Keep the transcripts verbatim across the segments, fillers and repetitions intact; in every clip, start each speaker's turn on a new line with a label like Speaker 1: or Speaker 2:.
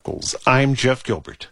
Speaker 1: Pharmaceuticals. I'm Jeff Gilbert.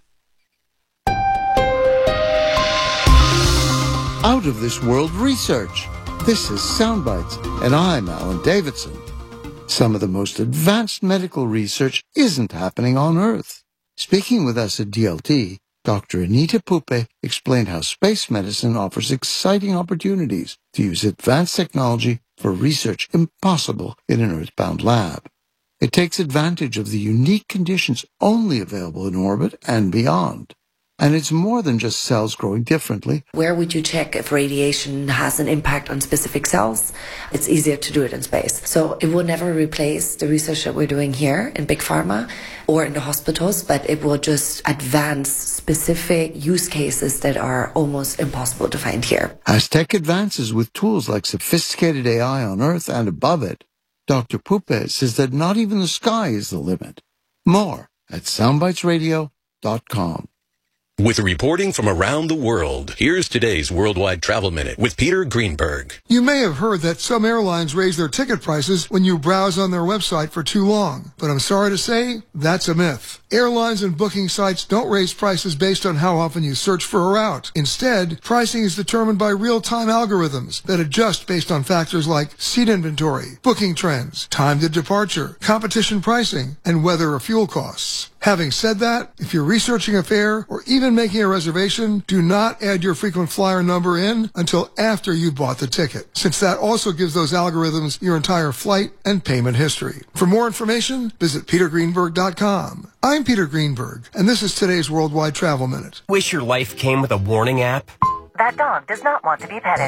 Speaker 2: Out of this world research. This is Soundbites, and I'm Alan Davidson. Some of the most advanced medical research isn't happening on Earth. Speaking with us at D L T, Doctor Anita Poupé explained how space medicine offers exciting opportunities to use advanced technology for research impossible in an Earthbound lab. It takes advantage of the unique conditions only available in orbit and beyond. And it's more than just cells growing differently.
Speaker 3: Where would you check if radiation has an impact on specific cells? It's easier to do it in space. So it will never replace the research that we're doing here in Big Pharma or in the hospitals, but it will just advance specific use cases that are almost impossible to find here.
Speaker 2: As tech advances with tools like sophisticated A I on Earth and above it, Doctor Poupé says that not even the sky is the limit. More at soundbites radio dot com.
Speaker 4: With reporting from around the world, here's today's Worldwide Travel Minute with Peter Greenberg.
Speaker 5: You may have heard that some airlines raise their ticket prices when you browse on their website for too long. But I'm sorry to say, that's a myth. Airlines and booking sites don't raise prices based on how often you search for a route. Instead, pricing is determined by real-time algorithms that adjust based on factors like seat inventory, booking trends, time to departure, competition pricing, and weather or fuel costs. Having said that, if you're researching a fare or even making a reservation, do not add your frequent flyer number in until after you've bought the ticket, since that also gives those algorithms your entire flight and payment history. For more information, visit peter greenberg dot com. I'm Peter Greenberg, and this is today's Worldwide Travel Minute.
Speaker 6: Wish your life came with a warning app?
Speaker 7: That dog does not want to be petted.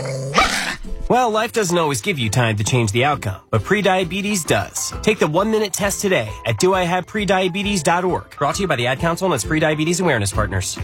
Speaker 6: Well, life doesn't always give you time to change the outcome, but prediabetes does. Take the one-minute test today at do I have prediabetes dot org. Brought to you by the Ad Council and its Prediabetes Awareness Partners.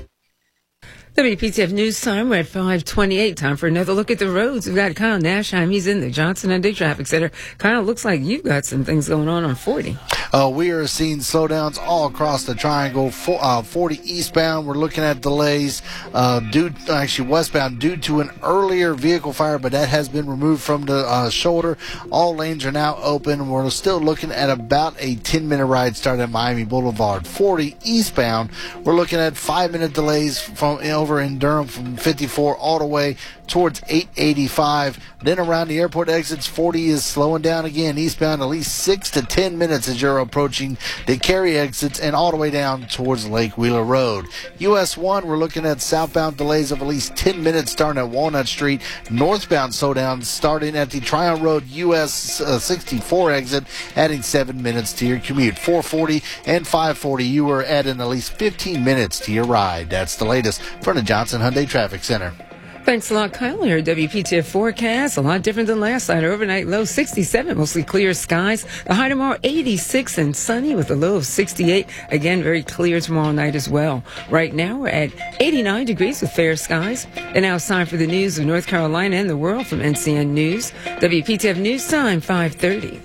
Speaker 8: W P T F News Time. We're at five twenty-eight. Time for another look at the roads. We've got Kyle Nashheim. He's in the Johnson and Day Traffic Center. Kyle, looks like you've got some things going on on forty.
Speaker 9: Uh, we are seeing slowdowns all across the triangle. For, uh, forty eastbound, we're looking at delays uh, due, actually westbound, due to an earlier vehicle fire, but that has been removed from the uh, shoulder. All lanes are now open. We're still looking at about a ten-minute ride starting at Miami Boulevard. forty eastbound, we're looking at five-minute delays from over in Durham from fifty-four all the way towards eight eighty-five. Then around the airport exits, forty is slowing down again. Eastbound, at least six to ten minutes as you're approaching the Cary exits and all the way down towards Lake Wheeler Road. U S one, we're looking at southbound delays of at least ten minutes starting at Walnut Street. Northbound slowdown starting at the Tryon Road U S sixty-four exit, adding seven minutes to your commute. four forty and five forty, you are adding at least fifteen minutes to your ride. That's the latest from the Johnson Hyundai Traffic Center.
Speaker 8: Thanks a lot, Kyle. Your W P T F forecast, a lot different than last night. Overnight low sixty-seven, mostly clear skies. The high tomorrow eighty-six and sunny with a low of sixty-eight. Again, very clear tomorrow night as well. Right now we're at eighty-nine degrees with fair skies. And now it's time for the news of North Carolina and the world from N C N News. W P T F News Time, five thirty.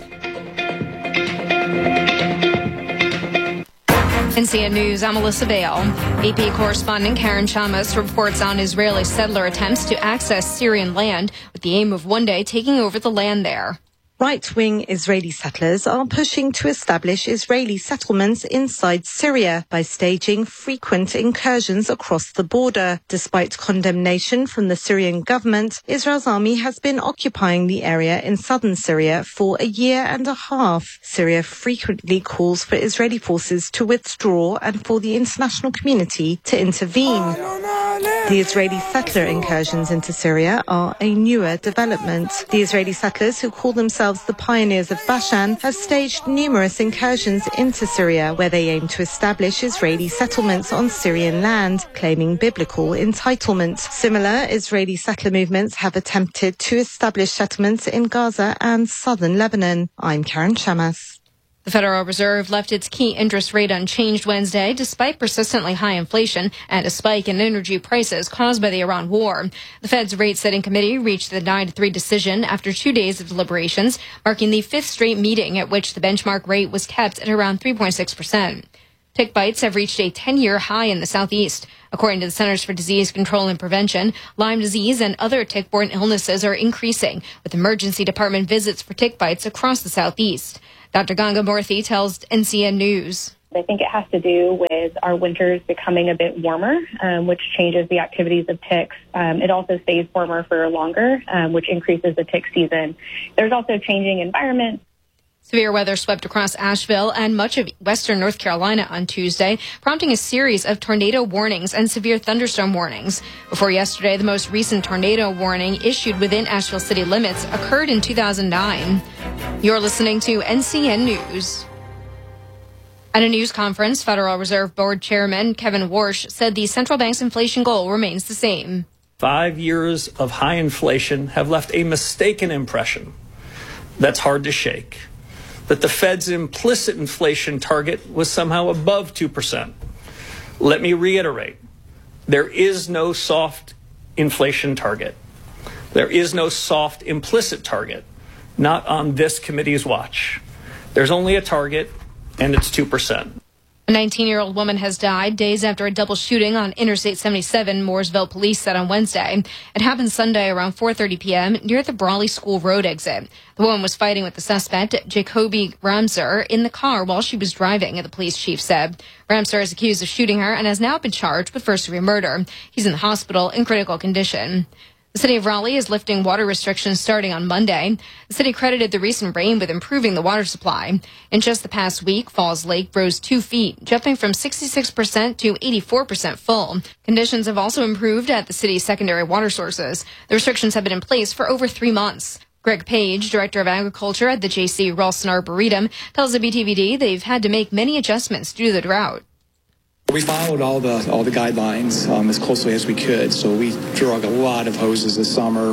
Speaker 10: N C N News, I'm Melissa Vale. A P correspondent Karen Chamas reports on Israeli settler attempts to access Syrian land with the aim of one day taking over the land there.
Speaker 11: Right-wing Israeli settlers are pushing to establish Israeli settlements inside Syria by staging frequent incursions across the border. Despite condemnation from the Syrian government, Israel's army has been occupying the area in southern Syria for a year and a half. Syria frequently calls for Israeli forces to withdraw and for the international community to intervene. The Israeli settler incursions into Syria are a newer development. The Israeli settlers, who call themselves the Pioneers of Bashan, have staged numerous incursions into Syria where they aim to establish Israeli settlements on Syrian land, claiming biblical entitlement. Similar Israeli settler movements have attempted to establish settlements in Gaza and southern Lebanon. I'm Karen Chamas.
Speaker 10: The Federal Reserve left its key interest rate unchanged Wednesday despite persistently high inflation and a spike in energy prices caused by the Iran war. The Fed's rate-setting committee reached the nine to three decision after two days of deliberations, marking the fifth straight meeting at which the benchmark rate was kept at around three point six percent. Tick bites have reached a ten-year high in the southeast. According to the Centers for Disease Control and Prevention, Lyme disease and other tick-borne illnesses are increasing, with emergency department visits for tick bites across the southeast. Doctor Ganga Murthy tells N C N News.
Speaker 12: I think it has to do with our winters becoming a bit warmer, um, which changes the activities of ticks. Um, it also stays warmer for longer, um, which increases the tick season. There's also changing environment.
Speaker 10: Severe weather swept across Asheville and much of western North Carolina on Tuesday, prompting a series of tornado warnings and severe thunderstorm warnings. Before yesterday, the most recent tornado warning issued within Asheville city limits occurred in two thousand nine. You're listening to N C N News. At a news conference, Federal Reserve Board Chairman Kevin Warsh said the central bank's inflation goal remains the same.
Speaker 13: Five years of high inflation have left a mistaken impression that's hard to shake, that the Fed's implicit inflation target was somehow above two percent. Let me reiterate, there is no soft inflation target. There is no soft implicit target, not on this committee's watch. There's only a target, and it's two percent.
Speaker 10: A nineteen-year-old woman has died days after a double shooting on Interstate seventy-seven, Mooresville police said on Wednesday. It happened Sunday around four thirty p.m. near the Brawley School Road exit. The woman was fighting with the suspect, Jacoby Ramser, in the car while she was driving, the police chief said. Ramser is accused of shooting her and has now been charged with first-degree murder. He's in the hospital in critical condition. The city of Raleigh is lifting water restrictions starting on Monday. The city credited the recent rain with improving the water supply. In just the past week, Falls Lake rose two feet, jumping from sixty-six percent to eighty-four percent full. Conditions have also improved at the city's secondary water sources. The restrictions have been in place for over three months. Greg Page, Director of Agriculture at the J C Ralston Arboretum, tells the B T V D they've had to make many adjustments due to the drought.
Speaker 14: We followed all the all the guidelines um, as closely as we could, so we drug a lot of hoses this summer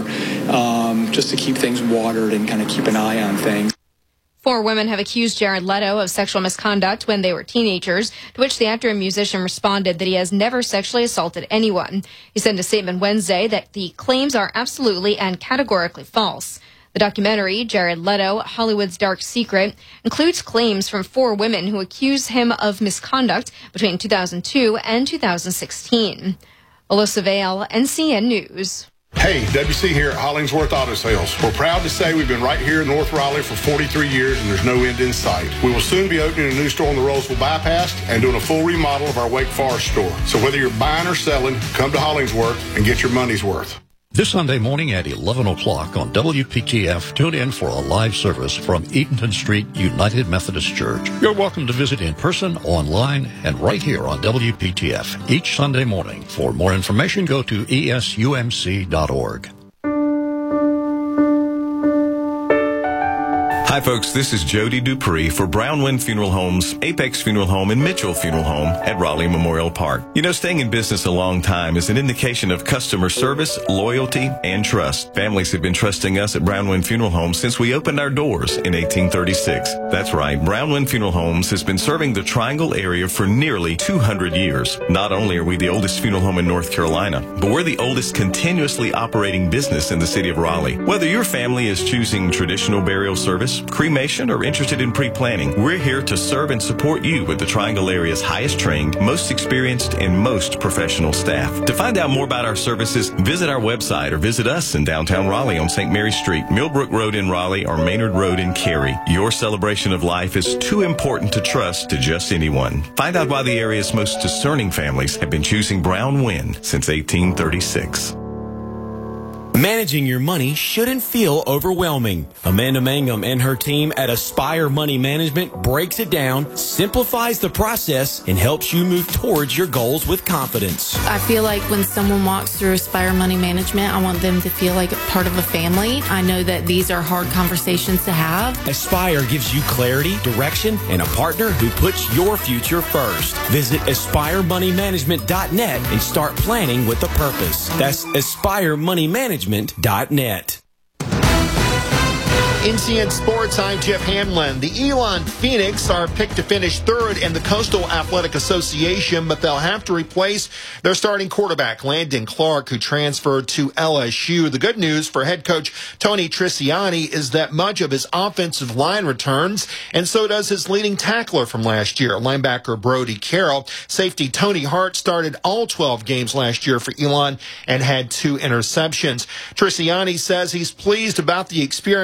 Speaker 14: um, just to keep things watered and kind of keep an eye on things.
Speaker 10: Four women have accused Jared Leto of sexual misconduct when they were teenagers, to which the actor and musician responded that he has never sexually assaulted anyone. He said in a statement Wednesday that the claims are absolutely and categorically false. The documentary, Jared Leto, Hollywood's Dark Secret, includes claims from four women who accuse him of misconduct between two thousand two and two thousand sixteen. Alyssa Vale, N C N News.
Speaker 15: Hey, W C here at Hollingsworth Auto Sales. We're proud to say we've been right here in North Raleigh for forty-three years and there's no end in sight. We will soon be opening a new store on the Roseville Bypass and doing a full remodel of our Wake Forest store. So whether you're buying or selling, come to Hollingsworth and get your money's worth.
Speaker 1: This Sunday morning at eleven o'clock on W P T F, tune in for a live service from Eatonton Street United Methodist Church. You're welcome to visit in person, online, and right here on W P T F each Sunday morning. For more information, go to E S U M C dot org.
Speaker 16: Hi, folks. This is Jody Dupree for Brownwind Funeral Homes, Apex Funeral Home, and Mitchell Funeral Home at Raleigh Memorial Park. You know, staying in business a long time is an indication of customer service, loyalty, and trust. Families have been trusting us at Brownwind Funeral Homes since we opened our doors in eighteen thirty-six. That's right. Brownwind Funeral Homes has been serving the Triangle area for nearly two hundred years. Not only are we the oldest funeral home in North Carolina, but we're the oldest continuously operating business in the city of Raleigh. Whether your family is choosing traditional burial service, cremation, or interested in pre-planning, we're here to serve and support you with the Triangle area's highest trained, most experienced, and most professional staff. To find out more about our services, visit our website or visit us in downtown Raleigh on Saint Mary Street, Millbrook Road in Raleigh, or Maynard Road in Cary. Your celebration of life is too important to trust to just anyone. Find out why the area's most discerning families have been choosing Brownwind since eighteen thirty-six.
Speaker 17: Managing your money shouldn't feel overwhelming. Amanda Mangum and her team at Aspire Money Management breaks it down, simplifies the process, and helps you move towards your goals with confidence.
Speaker 18: I feel like when someone walks through Aspire Money Management, I want them to feel like part of a family. I know that these are hard conversations to have.
Speaker 17: Aspire gives you clarity, direction, and a partner who puts your future first. Visit aspire money management dot net and start planning with a purpose. That's aspire money management dot net.
Speaker 19: N C N Sports, I'm Jeff Hamlin. The Elon Phoenix are picked to finish third in the Coastal Athletic Association, but they'll have to replace their starting quarterback, Landon Clark, who transferred to L S U. The good news for head coach Tony Triciani is that much of his offensive line returns, and so does his leading tackler from last year, linebacker Brody Carroll. Safety Tony Hart started all twelve games last year for Elon and had two interceptions. Triciani says he's pleased about the experience returning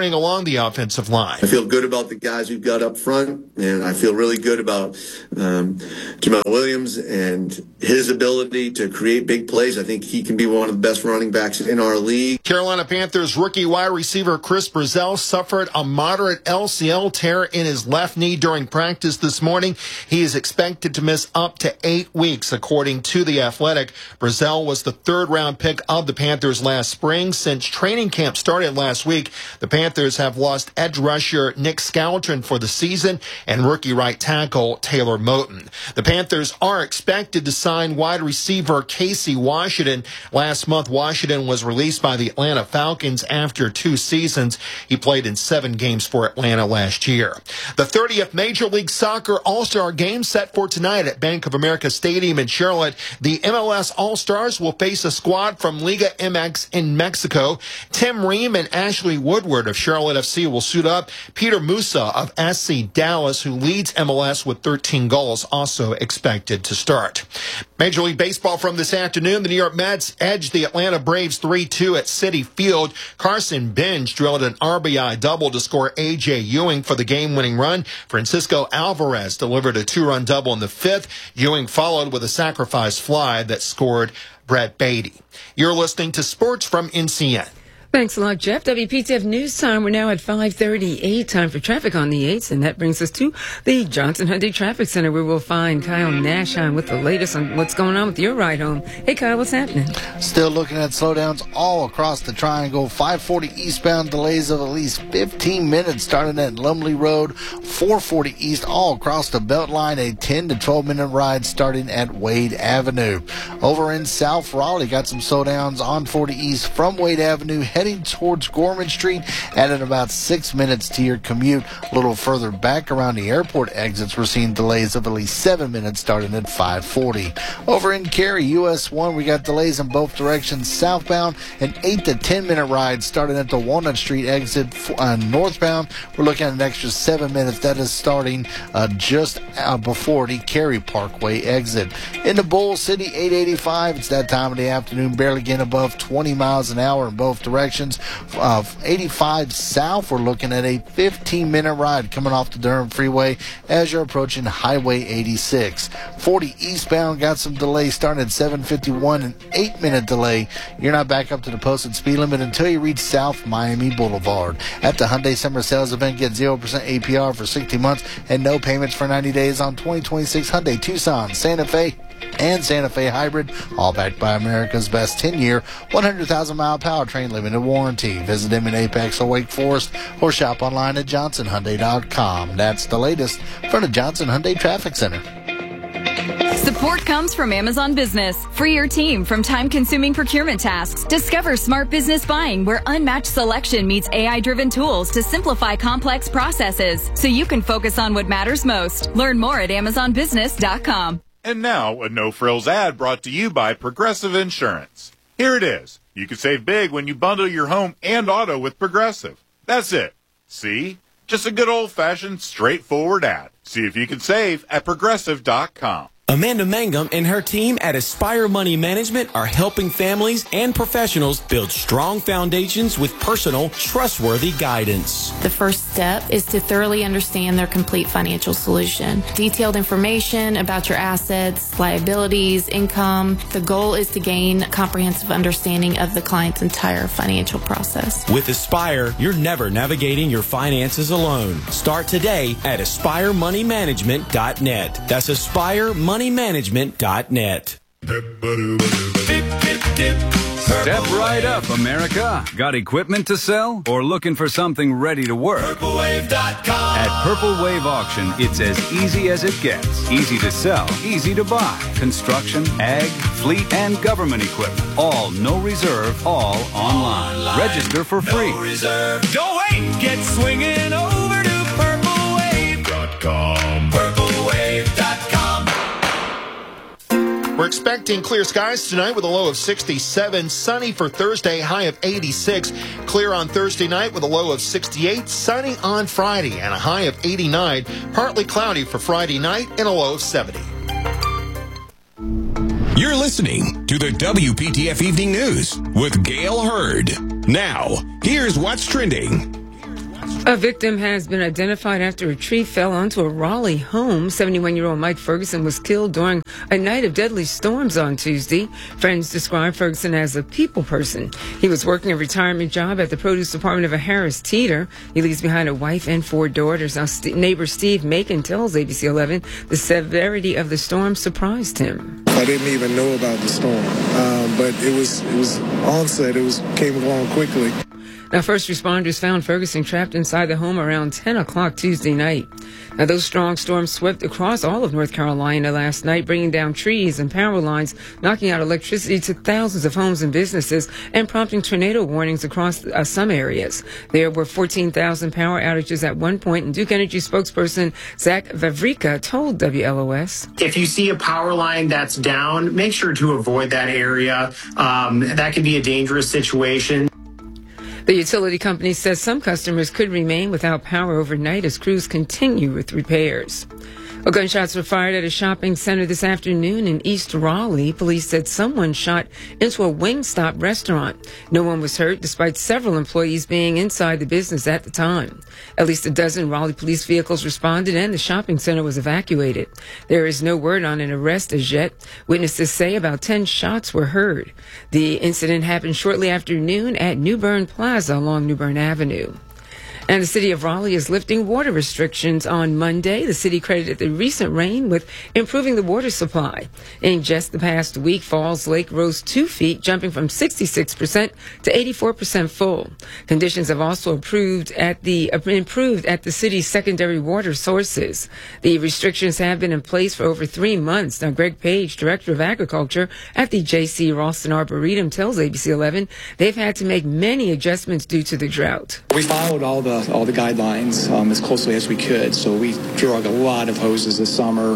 Speaker 19: returning along the offensive line.
Speaker 20: I feel good about the guys we've got up front, and I feel really good about um, Jamal Williams and his ability to create big plays. I think he can be one of the best running backs in our league.
Speaker 19: Carolina Panthers rookie wide receiver Chris Brazell suffered a moderate L C L tear in his left knee during practice this morning. He is expected to miss up to eight weeks, according to The Athletic. Brazell was the third-round pick of the Panthers last spring. Since training camp started last week, the Panthers have lost edge rusher Nick Scaltron for the season and rookie right tackle Taylor Moton. The Panthers are expected to sign wide receiver Casey Washington. Last month, Washington was released by the Atlanta Falcons after two seasons. He played in seven games for Atlanta last year. The thirtieth Major League Soccer All-Star Game set for tonight at Bank of America Stadium in Charlotte. The M L S All-Stars will face a squad from Liga M X in Mexico. Tim Ream and Ashley Woodward of Charlotte F C will suit up. Peter Musa of S C Dallas, who leads M L S with thirteen goals, also expected to start. Major League Baseball from this afternoon. The New York Mets edged the Atlanta Braves three two at Citi Field. Carson Bench drilled an R B I double to score A J Ewing for the game-winning run. Francisco Alvarez delivered a two-run double in the fifth. Ewing followed with a sacrifice fly that scored Brett Beatty. You're listening to Sports from N C N.
Speaker 8: Thanks a lot, Jeff. W P T F News Time. We're now at five thirty-eight. Time for traffic on the eights, and that brings us to the Johnson Hyundai Traffic Center, where we'll find Kyle Nashheim with the latest on what's going on with your ride home. Hey, Kyle, what's happening?
Speaker 9: Still looking at slowdowns all across the triangle. five forty eastbound, delays of at least fifteen minutes starting at Lumley Road. four forty east all across the Beltline. A ten to twelve minute ride starting at Wade Avenue. Over in South Raleigh, got some slowdowns on forty east from Wade Avenue, heading towards Gorman Street, added about six minutes to your commute. A little further back around the airport exits, we're seeing delays of at least seven minutes starting at five forty. Over in Cary, U S one, we got delays in both directions southbound. An eight to ten minute ride starting at the Walnut Street exit uh, northbound. We're looking at an extra seven minutes. That is starting uh, just uh, before the Cary Parkway exit. In the Bull City, eight eighty-five, it's that time of the afternoon, barely getting above twenty miles an hour in both directions. Uh, eighty-five south, we're looking at a fifteen minute ride coming off the Durham Freeway as you're approaching Highway eighty-six. forty eastbound, got some delay starting at seven fifty-one, an eight minute delay. You're not back up to the posted speed limit until you reach South Miami Boulevard. At the Hyundai Summer Sales Event, get zero percent A P R for sixty months and no payments for ninety days on twenty twenty-six Hyundai Tucson, Santa Fe, and Santa Fe Hybrid, all backed by America's best ten-year, one hundred thousand mile powertrain limited warranty. Visit them in Apex or Wake Forest or shop online at johnson hyundai dot com. That's the latest from the Johnson Hyundai Traffic Center.
Speaker 21: Support comes from Amazon Business. Free your team from time-consuming procurement tasks. Discover smart business buying where unmatched selection meets A I-driven tools to simplify complex processes so you can focus on what matters most. Learn more at amazon business dot com.
Speaker 22: And now, a no-frills ad brought to you by Progressive Insurance. Here it is. You can save big when you bundle your home and auto with Progressive. That's it. See? Just a good old-fashioned, straightforward ad. See if you can save at progressive dot com.
Speaker 17: Amanda Mangum and her team at Aspire Money Management are helping families and professionals build strong foundations with personal, trustworthy guidance.
Speaker 18: The first step is to thoroughly understand their complete financial solution. Detailed information about your assets, liabilities, income. The goal is to gain a comprehensive understanding of the client's entire financial process.
Speaker 17: With Aspire, you're never navigating your finances alone. Start today at aspire money management dot net. That's Aspire Money Management dot net.
Speaker 23: Step right up, America. Got equipment to sell or looking for something ready to work? Purple Wave dot com. At Purple Wave Auction, it's as easy as it gets. Easy to sell, easy to buy. Construction, ag, fleet, and government equipment. All no reserve, all online. online. Register for free. No reserve.
Speaker 24: Don't wait. Get swinging over to purple wave dot com. purple wave dot com.
Speaker 19: We're expecting clear skies tonight with a low of sixty-seven. Sunny for Thursday, high of eighty-six. Clear on Thursday night with a low of sixty-eight. Sunny on Friday and a high of eighty-nine. Partly cloudy for Friday night and a low of seventy.
Speaker 25: You're listening to the W P T F Evening News with Gail Hurd. Now, here's what's trending.
Speaker 8: A victim has been identified after a tree fell onto a Raleigh home. seventy-one-year-old Mike Ferguson was killed during a night of deadly storms on Tuesday. Friends describe Ferguson as a people person. He was working a retirement job at the produce department of a Harris Teeter. He leaves behind a wife and four daughters. Now, st- neighbor Steve Macon tells A B C eleven the severity of the storm surprised him.
Speaker 2: I didn't even know about the storm, um, but it was it was onset. It was came along quickly.
Speaker 8: Now, first responders found Ferguson trapped inside the home around ten o'clock Tuesday night. Now, those strong storms swept across all of North Carolina last night, bringing down trees and power lines, knocking out electricity to thousands of homes and businesses, and prompting tornado warnings across uh, some areas. There were fourteen thousand power outages at one point, and Duke Energy spokesperson Zach Vavrika told W L O S.
Speaker 3: If you see a power line that's down, make sure to avoid that area. Um, that can be a dangerous situation.
Speaker 8: The utility company says some customers could remain without power overnight as crews continue with repairs. Well, gunshots were fired at a shopping center this afternoon in East Raleigh. Police said someone shot into a Wingstop restaurant. No one was hurt, despite several employees being inside the business at the time. At least a dozen Raleigh police vehicles responded and the shopping center was evacuated. There is no word on an arrest as yet. Witnesses say about ten shots were heard. The incident happened shortly after noon at New Bern Plaza along New Bern Avenue. And the city of Raleigh is lifting water restrictions on Monday. The city credited the recent rain with improving the water supply. In just the past week, Falls Lake rose two feet, jumping from sixty-six percent to eighty-four percent full. Conditions have also improved at the improved at the city's secondary water sources. The restrictions have been in place for over three months. Now, Greg Page, director of agriculture at the J C Ralston Arboretum, tells A B C eleven they've had to make many adjustments due to the drought.
Speaker 14: We followed all the all the guidelines um, as closely as we could. So we drug a lot of hoses this summer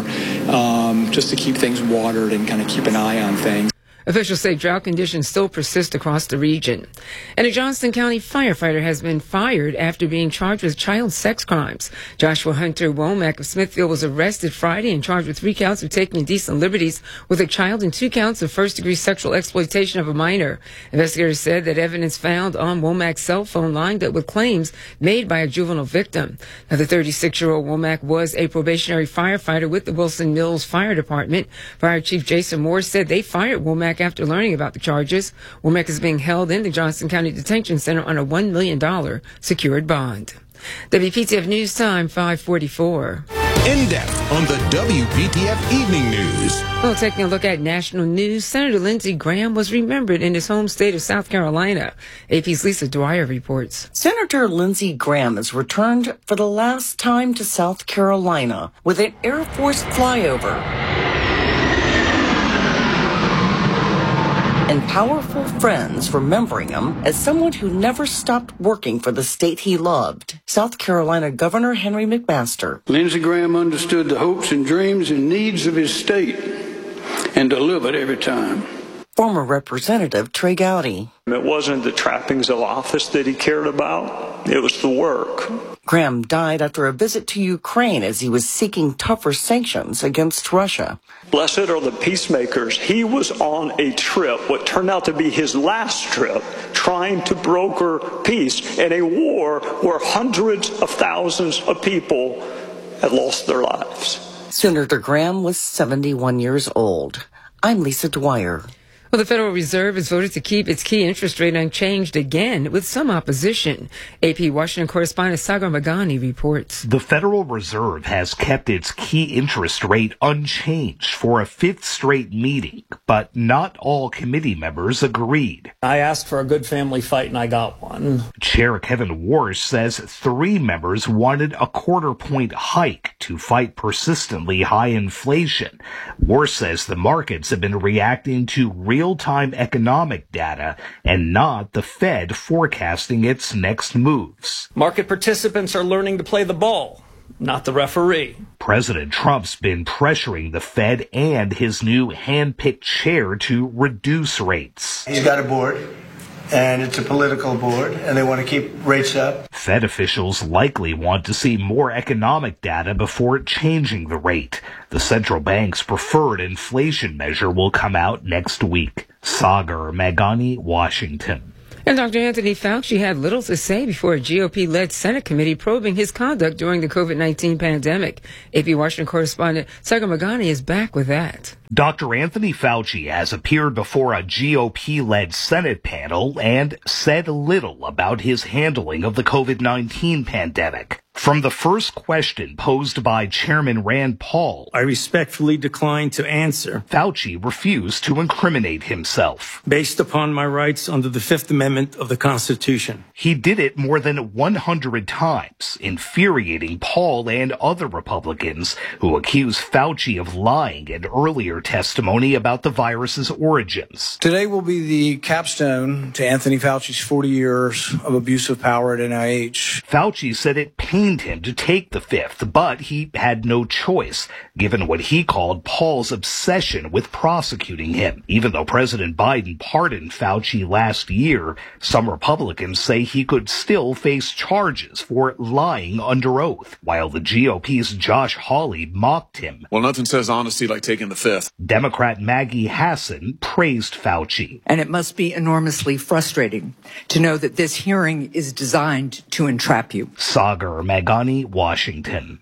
Speaker 14: um, just to keep things watered and kind of keep an eye on things.
Speaker 8: Officials say drought conditions still persist across the region. And a Johnston County firefighter has been fired after being charged with child sex crimes. Joshua Hunter Womack of Smithfield was arrested Friday and charged with three counts of taking indecent liberties with a child and two counts of first-degree sexual exploitation of a minor. Investigators said that evidence found on Womack's cell phone lined up with claims made by a juvenile victim. Now, the thirty-six-year-old Womack was a probationary firefighter with the Wilson Mills Fire Department. Fire Chief Jason Moore said they fired Womack after learning about the charges. Womack is being held in the Johnston County Detention Center on a one million dollars secured bond. W P T F News Time, five forty-four.
Speaker 25: In depth on the W P T F Evening News.
Speaker 8: Well, taking a look at national news, Senator Lindsey Graham was remembered in his home state of South Carolina. A P's Lisa Dwyer reports.
Speaker 4: Senator Lindsey Graham has returned for the last time to South Carolina with an Air Force flyover and powerful friends remembering him as someone who never stopped working for the state he loved. South Carolina Governor Henry McMaster.
Speaker 5: Lindsey Graham understood the hopes and dreams and needs of his state and delivered every time.
Speaker 4: Former Representative Trey Gowdy.
Speaker 7: It wasn't the trappings of office that he cared about, it was the work.
Speaker 4: Graham died after a visit to Ukraine as he was seeking tougher sanctions against Russia.
Speaker 7: Blessed are the peacemakers. He was on a trip, what turned out to be his last trip, trying to broker peace in a war where hundreds of thousands of people had lost their lives.
Speaker 4: Senator Graham was seventy-one years old. I'm Lisa Dwyer.
Speaker 8: Well, the Federal Reserve has voted to keep its key interest rate unchanged again, with some opposition. A P Washington correspondent Sagar Magani reports.
Speaker 26: The Federal Reserve has kept its key interest rate unchanged for a fifth straight meeting, but not all committee members agreed.
Speaker 13: I asked for a good family fight, and I got one.
Speaker 26: Chair Kevin Warsh says three members wanted a quarter-point hike to fight persistently high inflation. Warsh says the markets have been reacting to real real-time economic data and not the Fed forecasting its next moves.
Speaker 13: Market participants are learning to play the ball, not the referee.
Speaker 26: President Trump's been pressuring the Fed and his new hand-picked chair to reduce rates.
Speaker 27: He's got a board, and it's a political board, and they want to keep rates up.
Speaker 26: Fed officials likely want to see more economic data before changing the rate. The central bank's preferred inflation measure will come out next week. Sagar Magani, Washington.
Speaker 8: And Doctor Anthony Fauci had little to say before a G O P-led Senate committee probing his conduct during the COVID nineteen pandemic. A P Washington correspondent Sagar Meghani is back with that.
Speaker 26: Doctor Anthony Fauci has appeared before a G O P-led Senate panel and said little about his handling of the COVID nineteen pandemic. From the first question posed by Chairman Rand Paul,
Speaker 1: I respectfully decline to answer.
Speaker 26: Fauci refused to incriminate himself.
Speaker 1: Based upon my rights under the Fifth Amendment of the Constitution.
Speaker 26: He did it more than one hundred times, infuriating Paul and other Republicans who accuse Fauci of lying in earlier testimony about the virus's origins.
Speaker 27: Today will be the capstone to Anthony Fauci's forty years of abuse of power at N I H.
Speaker 26: Fauci said it pained him to take the fifth, but he had no choice, given what he called Paul's obsession with prosecuting him. Even though President Biden pardoned Fauci last year, some Republicans say he could still face charges for lying under oath, while the G O P's Josh Hawley mocked him.
Speaker 6: Well, nothing says honesty like taking the fifth.
Speaker 26: Democrat Maggie Hassan praised Fauci.
Speaker 10: And it must be enormously frustrating to know that this hearing is designed to entrap you.
Speaker 26: Sagar Meghani, Washington.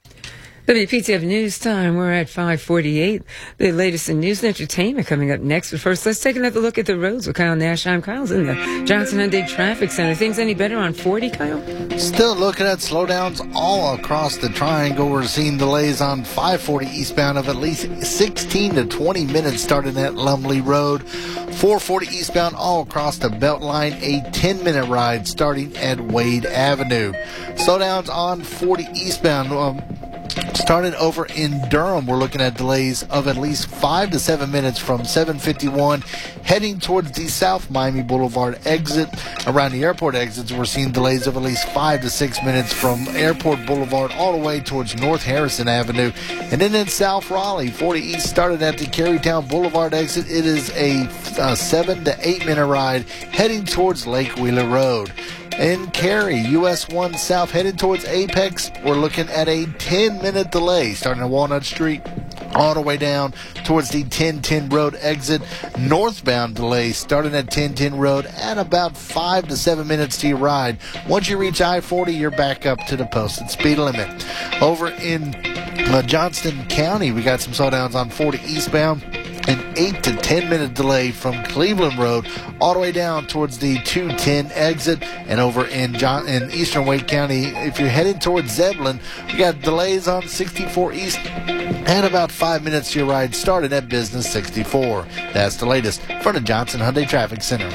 Speaker 8: W P T F News Time. We're at five forty-eight. The latest in news and entertainment coming up next. But first, let's take another look at the roads with Kyle Nash. I'm Kyle's in the Johnson Hyundai Traffic Center. Things any better on forty, Kyle?
Speaker 9: Still looking at slowdowns all across the triangle. We're seeing delays on five forty eastbound of at least sixteen to twenty minutes starting at Lumley Road. four forty eastbound all across the Beltline, a ten minute ride starting at Wade Avenue. Slowdowns on forty eastbound. Um, Started over in Durham, we're looking at delays of at least five to seven minutes from seven fifty-one heading towards the South Miami Boulevard exit. Around the airport exits, we're seeing delays of at least five to six minutes from Airport Boulevard all the way towards North Harrison Avenue. And then in South Raleigh, forty East started at the Carytown Boulevard exit. It is a, a seven to eight minute ride heading towards Lake Wheeler Road. In Cary, U S one South headed towards Apex, we're looking at a ten minute delay starting at Walnut Street all the way down towards the ten ten Road exit. Northbound delay starting at ten ten Road at about five to seven minutes to your ride. Once you reach I forty, you're back up to the posted speed limit. Over in uh, Johnston County, we got some slowdowns on forty eastbound. An eight to ten minute delay from Cleveland Road all the way down towards the two ten exit. And over in John in Eastern Wake County, if you're headed towards Zebulon, we got delays on sixty-four East and about five minutes to your ride started at Business sixty-four. That's the latest from the Johnson Hyundai Traffic Center.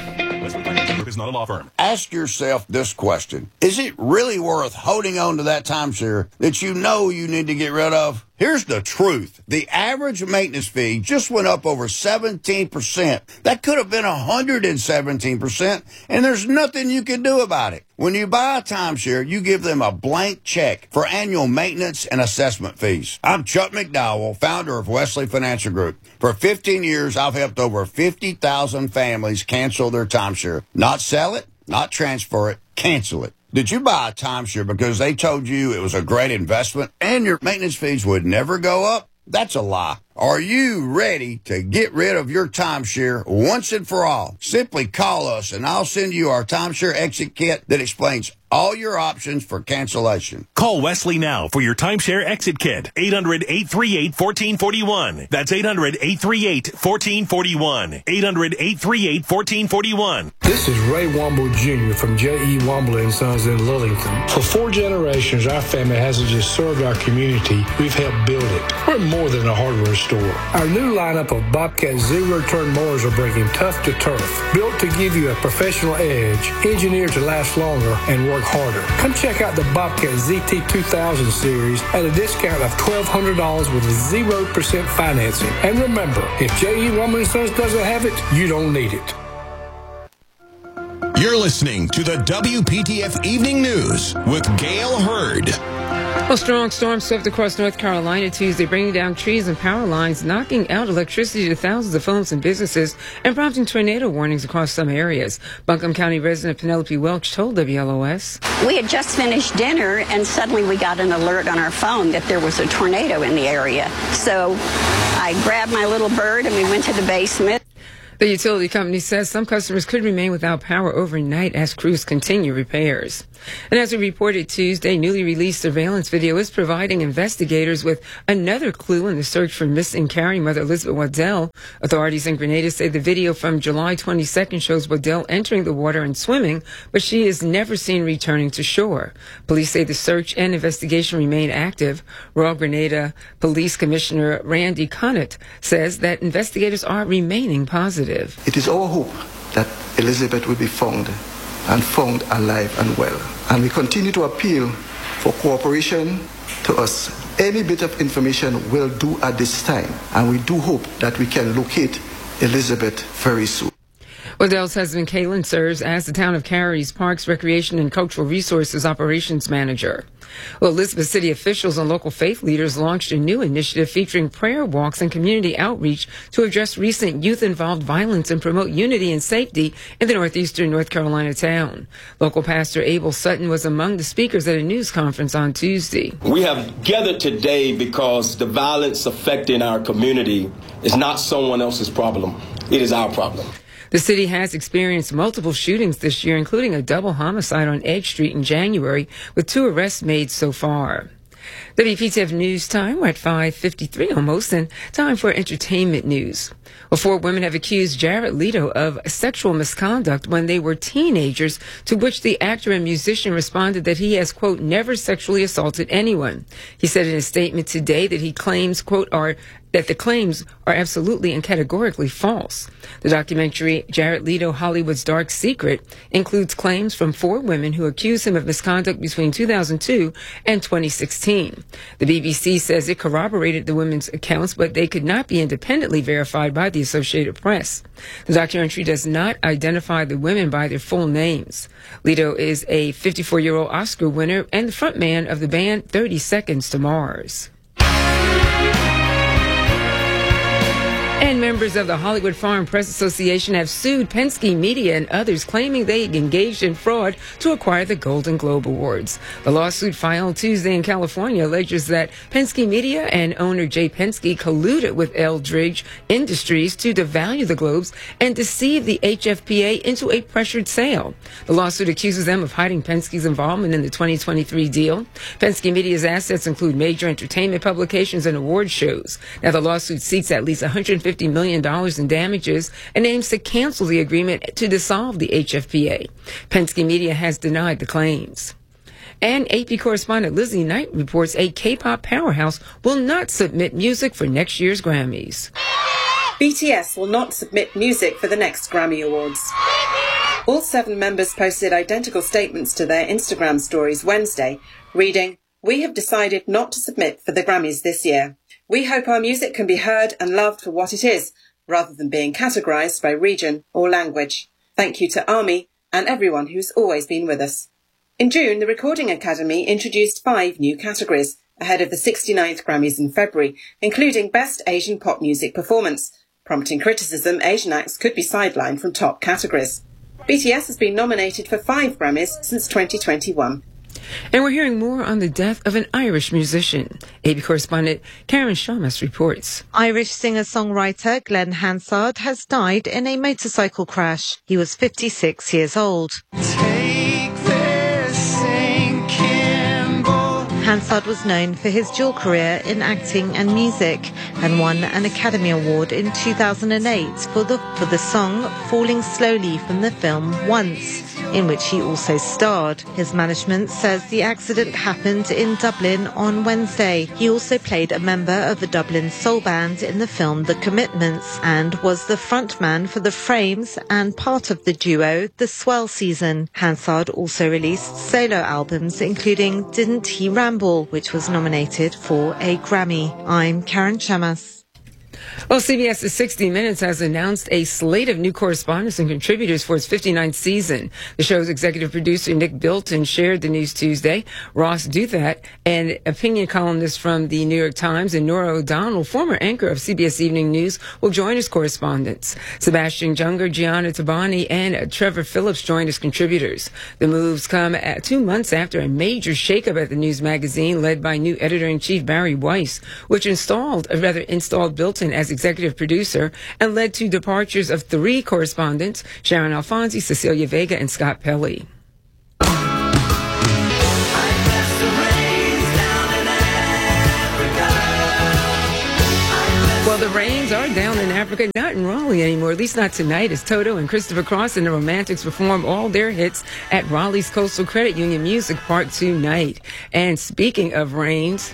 Speaker 25: Is not a law firm.
Speaker 11: Ask yourself this question. Is it really worth holding on to that timeshare that you know you need to get rid of? Here's the truth. The average maintenance fee just went up over seventeen percent. That could have been one hundred seventeen percent, and there's nothing you can do about it. When you buy a timeshare, you give them a blank check for annual maintenance and assessment fees. I'm Chuck McDowell, founder of Wesley Financial Group. For fifteen years, I've helped over fifty thousand families cancel their timeshare. Not sell it, not transfer it, cancel it. Did you buy a timeshare because they told you it was a great investment and your maintenance fees would never go up? That's a lie. Are you ready to get rid of your timeshare once and for all? Simply call us and I'll send you our timeshare exit kit that explains all your options for cancellation.
Speaker 12: Call Wesley now for your timeshare exit kit. eight hundred, eight three eight, one four four one. That's eight hundred, eight three eight, one four four one. eight hundred, eight three eight, one four four one.
Speaker 15: This is Ray Womble Junior from J E. Womble and Sons in Lillington. For four generations, our family hasn't just served our community, we've helped build it. We're more than a hardware store. Our new lineup of Bobcat zero-turn mowers are breaking tough to turf. Built to give you a professional edge, engineered to last longer and work harder. Come check out the Bobcat Z T two thousand series at a discount of twelve hundred dollars with zero percent financing. And remember, if J E. Womble and Sons doesn't have it, you don't need it.
Speaker 25: You're listening to the W P T F Evening News with Gail Hurd.
Speaker 8: A strong storm swept across North Carolina Tuesday, bringing down trees and power lines, knocking out electricity to thousands of homes and businesses, and prompting tornado warnings across some areas. Buncombe County resident Penelope Welch told W L O S.
Speaker 16: We had just finished dinner, and suddenly we got an alert on our phone that there was a tornado in the area. So I grabbed my little bird, and we went to the basement.
Speaker 8: The utility company says some customers could remain without power overnight as crews continue repairs. And as we reported Tuesday, newly released surveillance video is providing investigators with another clue in the search for missing Carey mother Elizabeth Waddell. Authorities in Grenada say the video from July twenty-second shows Waddell entering the water and swimming, but she is never seen returning to shore. Police say the search and investigation remain active. Royal Grenada Police Commissioner Randy Connett says that investigators are remaining positive.
Speaker 17: It is our hope that Elizabeth will be found and found alive and well. And we continue to appeal for cooperation to us. Any bit of information will do at this time, and we do hope that we can locate Elizabeth very soon.
Speaker 8: Waddell's husband, Kalen, serves as the town of Carey's Parks, Recreation, and Cultural Resources Operations Manager. Well, Elizabeth City officials and local faith leaders launched a new initiative featuring prayer walks and community outreach to address recent youth-involved violence and promote unity and safety in the northeastern North Carolina town. Local pastor Abel Sutton was among the speakers at a news conference on Tuesday.
Speaker 18: We have gathered today because the violence affecting our community is not someone else's problem. It is our problem.
Speaker 8: The city has experienced multiple shootings this year, including a double homicide on Edge Street in January, with two arrests made so far. W P T F News Time. We're at five fifty-three almost, and time for entertainment news. Well, four women have accused Jared Leto of sexual misconduct when they were teenagers, to which the actor and musician responded that he has, quote, never sexually assaulted anyone. He said in a statement today that he claims, quote, are that the claims are absolutely and categorically false. The documentary Jared Leto, Hollywood's Dark Secret includes claims from four women who accuse him of misconduct between two thousand two and twenty sixteen. The B B C says it corroborated the women's accounts, but they could not be independently verified by the Associated Press. The documentary does not identify the women by their full names. Leto is a fifty-four-year-old Oscar winner and the frontman of the band thirty seconds to Mars. And members of the Hollywood Foreign Press Association have sued Penske Media and others, claiming they engaged in fraud to acquire the Golden Globe Awards. The lawsuit filed Tuesday in California alleges that Penske Media and owner Jay Penske colluded with Eldridge Industries to devalue the Globes and deceive the H F P A into a pressured sale. The lawsuit accuses them of hiding Penske's involvement in the twenty twenty-three deal. Penske Media's assets include major entertainment publications and award shows. Now, the lawsuit seeks at least one hundred fifty million dollars in damages and aims to cancel the agreement to dissolve the H F P A. Penske Media has denied the claims. And A P correspondent Lizzie Knight reports a K-pop powerhouse will not submit music for next year's Grammys.
Speaker 20: B T S will not submit music for the next Grammy Awards. All seven members posted identical statements to their Instagram stories Wednesday, reading, "We have decided not to submit for the Grammys this year. We hope our music can be heard and loved for what it is, rather than being categorized by region or language. Thank you to ARMY and everyone who's always been with us." In June, the Recording Academy introduced five new categories ahead of the sixty-ninth Grammys in February, including Best Asian Pop Music Performance. Prompting criticism, Asian acts could be sidelined from top categories. B T S has been nominated for five Grammys since twenty twenty-one.
Speaker 8: And we're hearing more on the death of an Irish musician. A B correspondent Karen Shamas reports.
Speaker 21: Irish singer-songwriter Glenn Hansard has died in a motorcycle crash. He was fifty-six years old. Hansard was known for his dual career in acting and music and won an Academy Award in two thousand eight for the, for the song Falling Slowly from the film Once, in which he also starred. His management says the accident happened in Dublin on Wednesday. He also played a member of the Dublin soul band in the film The Commitments and was the frontman for The Frames and part of the duo The Swell Season. Hansard also released solo albums including Didn't He Ramble, which was nominated for a Grammy. I'm Karen Shamas.
Speaker 8: Well, C B S's sixty minutes has announced a slate of new correspondents and contributors for its fifty-ninth season. The show's executive producer, Nick Bilton, shared the news Tuesday. Ross Douthat, an opinion columnist from the New York Times, and Nora O'Donnell, former anchor of C B S Evening News, will join as correspondents. Sebastian Junger, Gianna Tabani, and Trevor Phillips joined as contributors. The moves come at two months after a major shakeup at the news magazine led by new editor-in-chief Barry Weiss, which installed, or rather installed Bilton as executive producer and led to departures of three correspondents, Sharon Alfonsi, Cecilia Vega, and Scott Pelley. Well, the rains are down in Africa, not in Raleigh anymore, at least not tonight, as Toto and Christopher Cross and the Romantics perform all their hits at Raleigh's Coastal Credit Union Music Park tonight. And speaking of rains,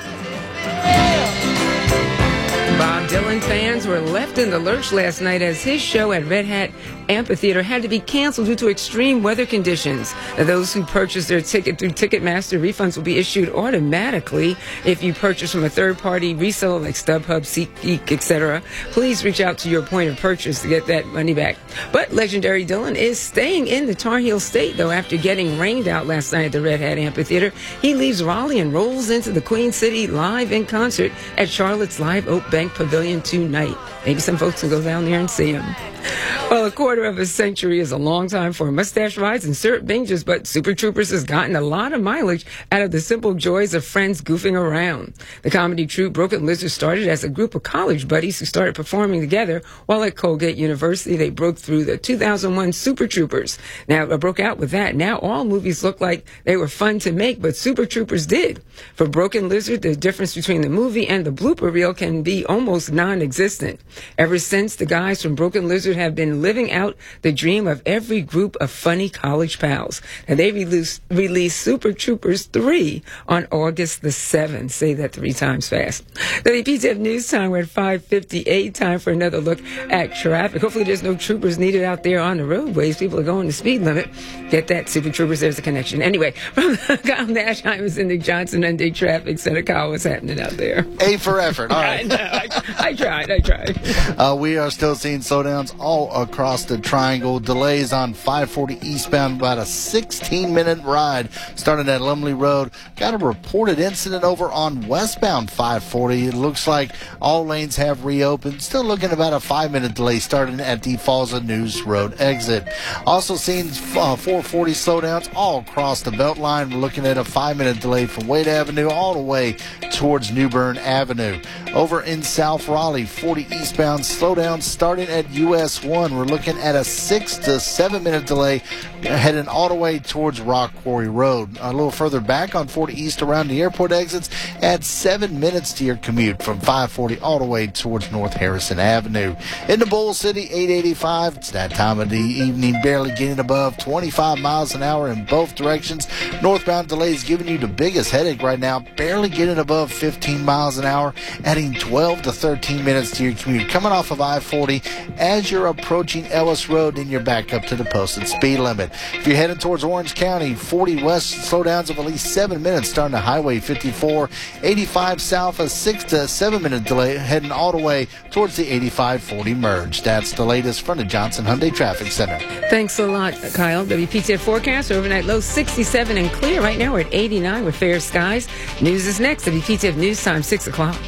Speaker 8: Bob Dylan fans were left in the lurch last night as his show at Red Hat Amphitheater had to be canceled due to extreme weather conditions. Now, those who purchased their ticket through Ticketmaster, refunds will be issued automatically if you purchase from a third-party reseller like StubHub, SeatGeek, et cetera. Please reach out to your point of purchase to get that money back. But legendary Dylan is staying in the Tar Heel State, though, after getting rained out last night at the Red Hat Amphitheater. He leaves Raleigh and rolls into the Queen City live in concert at Charlotte's Live Oak Bank Pavilion tonight. Maybe some folks will go down there and see him. Well, a quarter of a century is a long time for mustache rides and syrup binges, but Super Troopers has gotten a lot of mileage out of the simple joys of friends goofing around. The comedy troupe Broken Lizard started as a group of college buddies who started performing together while at Colgate University. They broke through the two thousand one Super Troopers. Now, uh, broke out with that. Now all movies look like they were fun to make, but Super Troopers did. For Broken Lizard, the difference between the movie and the blooper reel can be almost non-existent. Ever since, the guys from Broken Lizard have been living out the dream of every group of funny college pals. And they released, released Super Troopers three on August the seventh. Say that three times fast. W P T F News Time, we're at five fifty-eight. Time for another look at traffic. Hopefully there's no troopers needed out there on the roadways. People are going the speed limit. Get that, Super Troopers, there's a connection. Anyway, from Kyle Nash, I'm in Nick Johnson and Day Traffic Center. Kyle, what's happening out there?
Speaker 9: A for effort. All right.
Speaker 8: I know. I, I tried. I tried.
Speaker 9: Uh, we are still seeing slowdowns all across the triangle. Delays on five forty eastbound, about a sixteen minute ride starting at Lumley Road. Got a reported incident over on westbound five forty. It looks like all lanes have reopened. Still looking about a five minute delay starting at the Falls of News Road exit. Also seeing uh, four forty slowdowns all across the Beltline. We're looking at a five minute delay from Wade Avenue all the way towards New Bern Avenue. Over in South Raleigh, forty eastbound slowdown starting at U S one. We're looking at a six to seven minute delay heading all the way towards Rock Quarry Road. A little further back on forty East around the airport exits, add seven minutes to your commute from five forty all the way towards North Harrison Avenue. In the Bull City, eight eighty-five. It's that time of the evening, barely getting above twenty-five miles an hour in both directions. Northbound delays giving you the biggest headache right now, barely getting above fifteen miles an hour, adding twelve to thirteen minutes to your commute. Coming off of I forty as you're approaching Ellis Road and you're back up to the posted speed limit. If you're heading towards Orange County, forty west slowdowns of at least seven minutes starting to Highway fifty-four. eighty-five south, a six to seven minute delay heading all the way towards the eighty-five forty merge. That's the latest from the Johnson Hyundai Traffic Center.
Speaker 8: Thanks a lot, Kyle. W P T F forecast, overnight low sixty-seven and clear. Right now we're at eighty-nine with fair skies. News is next. W P T F News Time, six o'clock.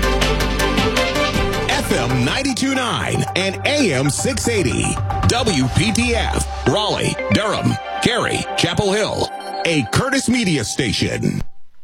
Speaker 25: F M ninety-two point nine and A M six eighty. W P T F, Raleigh, Durham, Cary, Chapel Hill. A Curtis Media station.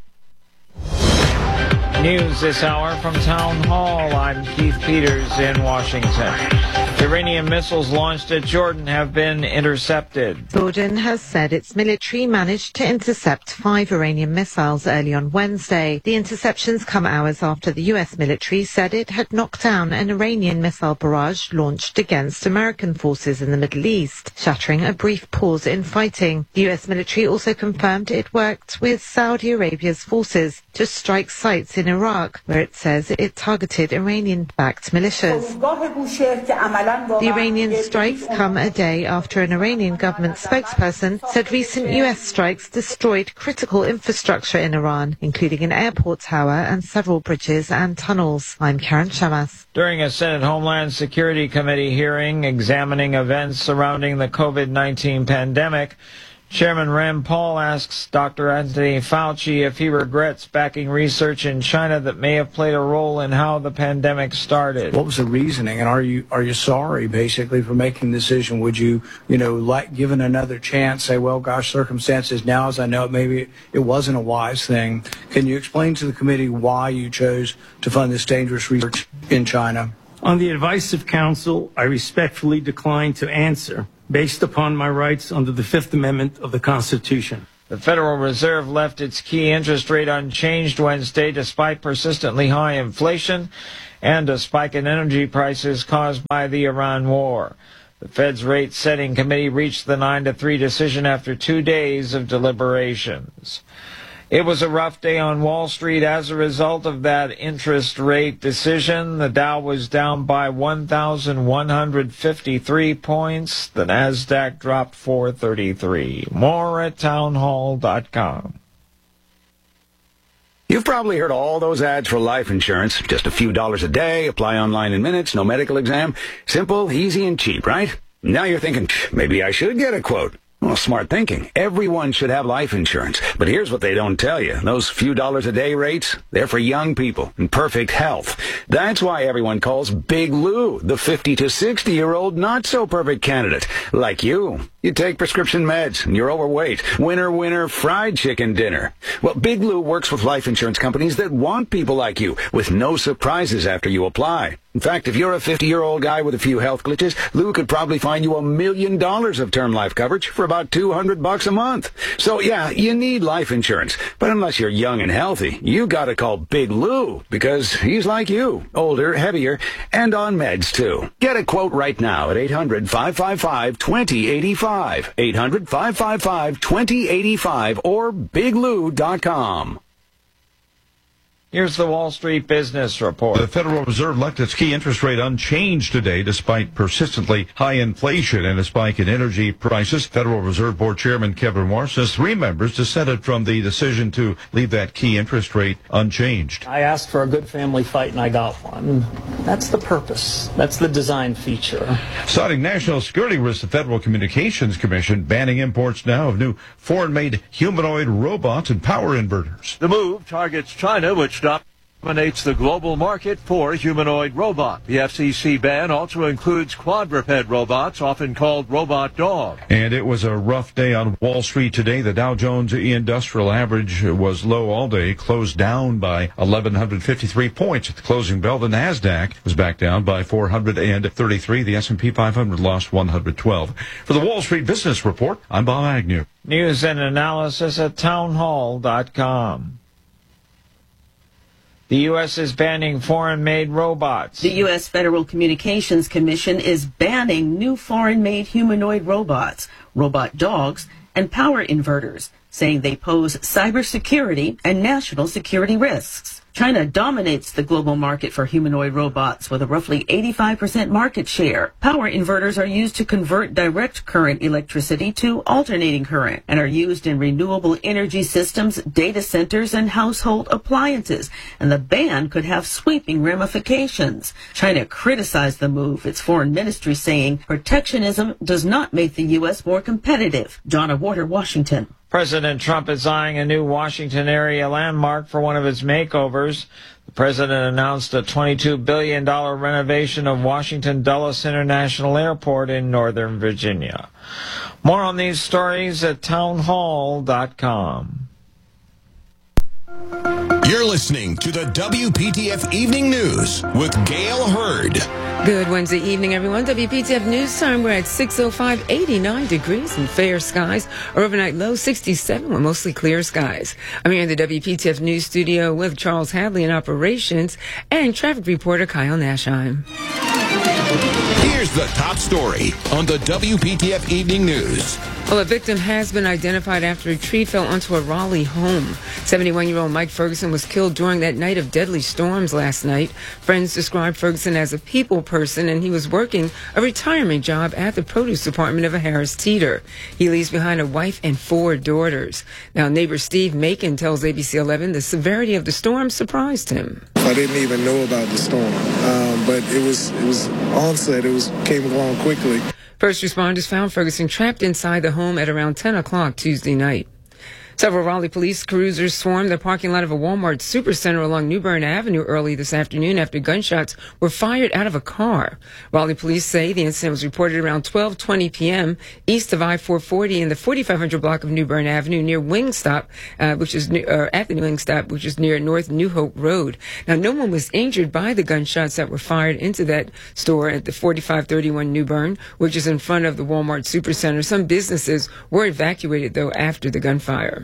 Speaker 2: News this hour from Town Hall. I'm Keith Peters in Washington. Iranian missiles launched at Jordan have been intercepted.
Speaker 21: Jordan has said its military managed to intercept five Iranian missiles early on Wednesday. The interceptions come hours after the U S military said it had knocked down an Iranian missile barrage launched against American forces in the Middle East, shattering a brief pause in fighting. The U S military also confirmed it worked with Saudi Arabia's forces to strike sites in Iraq, where it says it targeted Iranian-backed militias. The Iranian strikes come a day after an Iranian government spokesperson said recent U S strikes destroyed critical infrastructure in Iran, including an airport tower and several bridges and tunnels. I'm Karen Shamas.
Speaker 2: During a Senate Homeland Security Committee hearing examining events surrounding the COVID nineteen pandemic, Chairman Rand Paul asks Doctor Anthony Fauci if he regrets backing research in China that may have played a role in how the pandemic started.
Speaker 27: What was the reasoning, and are you are you sorry, basically, for making the decision? Would you, you know, like given another chance, say, well, gosh, circumstances now, as I know it, maybe it wasn't a wise thing. Can you explain to the committee why you chose to fund this dangerous research in China?
Speaker 1: On the advice of counsel, I respectfully decline to answer, based upon my rights under the Fifth Amendment of the Constitution.
Speaker 2: The Federal Reserve left its key interest rate unchanged Wednesday despite persistently high inflation and a spike in energy prices caused by the Iran war. The Fed's rate-setting committee reached the nine to three decision after two days of deliberations. It was a rough day on Wall Street as a result of that interest rate decision. The Dow was down by one thousand one hundred fifty-three points. The Nasdaq dropped four thirty-three. More at townhall dot com.
Speaker 3: You've probably heard all those ads for life insurance. Just a few dollars a day, apply online in minutes, no medical exam. Simple, easy, and cheap, right? Now you're thinking, maybe I should get a quote. Well, smart thinking. Everyone should have life insurance. But here's what they don't tell you. Those few dollars a day rates, they're for young people in perfect health. That's why everyone calls Big Lou the fifty to sixty-year-old not-so-perfect candidate. Like you. You take prescription meds, and you're overweight. Winner, winner, fried chicken dinner. Well, Big Lou works with life insurance companies that want people like you, with no surprises after you apply. In fact, if you're a fifty-year-old guy with a few health glitches, Lou could probably find you a million dollars of term life coverage for about two hundred bucks a month. So, yeah, you need life insurance. But unless you're young and healthy, you gotta call Big Lou, because he's like you, older, heavier, and on meds, too. Get a quote right now at eight hundred, five five five, two zero eight five, eight hundred, five five five, two zero eight five, or big lou dot com.
Speaker 2: Here's the Wall Street Business Report.
Speaker 5: The Federal Reserve left its key interest rate unchanged today despite persistently high inflation and a spike in energy prices. Federal Reserve Board Chairman Kevin Warsh says three members dissented from the decision to leave that key interest rate unchanged.
Speaker 13: I asked for a good family fight and I got one. That's the purpose. That's the design feature.
Speaker 5: Citing national security risks, the Federal Communications Commission banning imports now of new foreign-made humanoid robots and power inverters.
Speaker 14: The move targets China, which dominates the global market for humanoid robot. The F C C ban also includes quadruped robots, often called robot dog.
Speaker 5: And it was a rough day on Wall Street today. The Dow Jones Industrial Average was low all day, closed down by eleven fifty-three points at the closing bell. The Nasdaq was back down by four hundred thirty-three. The S and P five hundred lost one hundred twelve. For the Wall Street Business Report, I'm Bob Agnew.
Speaker 2: News and analysis at townhall dot com. The U S is banning foreign-made robots.
Speaker 19: The U S Federal Communications Commission is banning new foreign-made humanoid robots, robot dogs, and power inverters, saying they pose cybersecurity and national security risks. China dominates the global market for humanoid robots with a roughly eighty-five percent market share. Power inverters are used to convert direct current electricity to alternating current and are used in renewable energy systems, data centers, and household appliances. And the ban could have sweeping ramifications. China criticized the move, its foreign ministry saying protectionism does not make the U S more competitive. Donna Warder, Washington.
Speaker 2: President Trump is eyeing a new Washington area landmark for one of his makeovers. The president announced a twenty-two billion dollars renovation of Washington Dulles International Airport in Northern Virginia. More on these stories at townhall dot com.
Speaker 25: You're listening to the W P T F Evening News with Gail Hurd.
Speaker 8: Good Wednesday evening, everyone. W P T F News Time. We're at six oh five, eighty-nine degrees and fair skies. Our overnight low, sixty-seven with mostly clear skies. I'm here in the W P T F News Studio with Charles Hadley in operations and traffic reporter Kyle Nashheim.
Speaker 25: Here's the top story on the W P T F Evening News.
Speaker 8: Well, a victim has been identified after a tree fell onto a Raleigh home. seventy-one-year-old Mike Ferguson was killed during that night of deadly storms last night. Friends described Ferguson as a people person, and he was working a retirement job at the produce department of a Harris Teeter. He leaves behind a wife and four daughters. Now, neighbor Steve Macon tells A B C eleven the severity of the storm surprised him.
Speaker 22: I didn't even know about the storm, um, but it was it was onset. It was came along quickly.
Speaker 8: First responders found Ferguson trapped inside the home at around ten o'clock Tuesday night. Several Raleigh police cruisers swarmed the parking lot of a Walmart supercenter along New Bern Avenue early this afternoon after gunshots were fired out of a car. Raleigh police say the incident was reported around twelve twenty p.m. east of I four forty in the forty-five hundred block of New Bern Avenue near Wingstop, uh, which is uh, at the Wingstop, which is near North New Hope Road. Now, no one was injured by the gunshots that were fired into that store at the forty-five thirty-one New Bern, which is in front of the Walmart supercenter. Some businesses were evacuated, though, after the gunfire.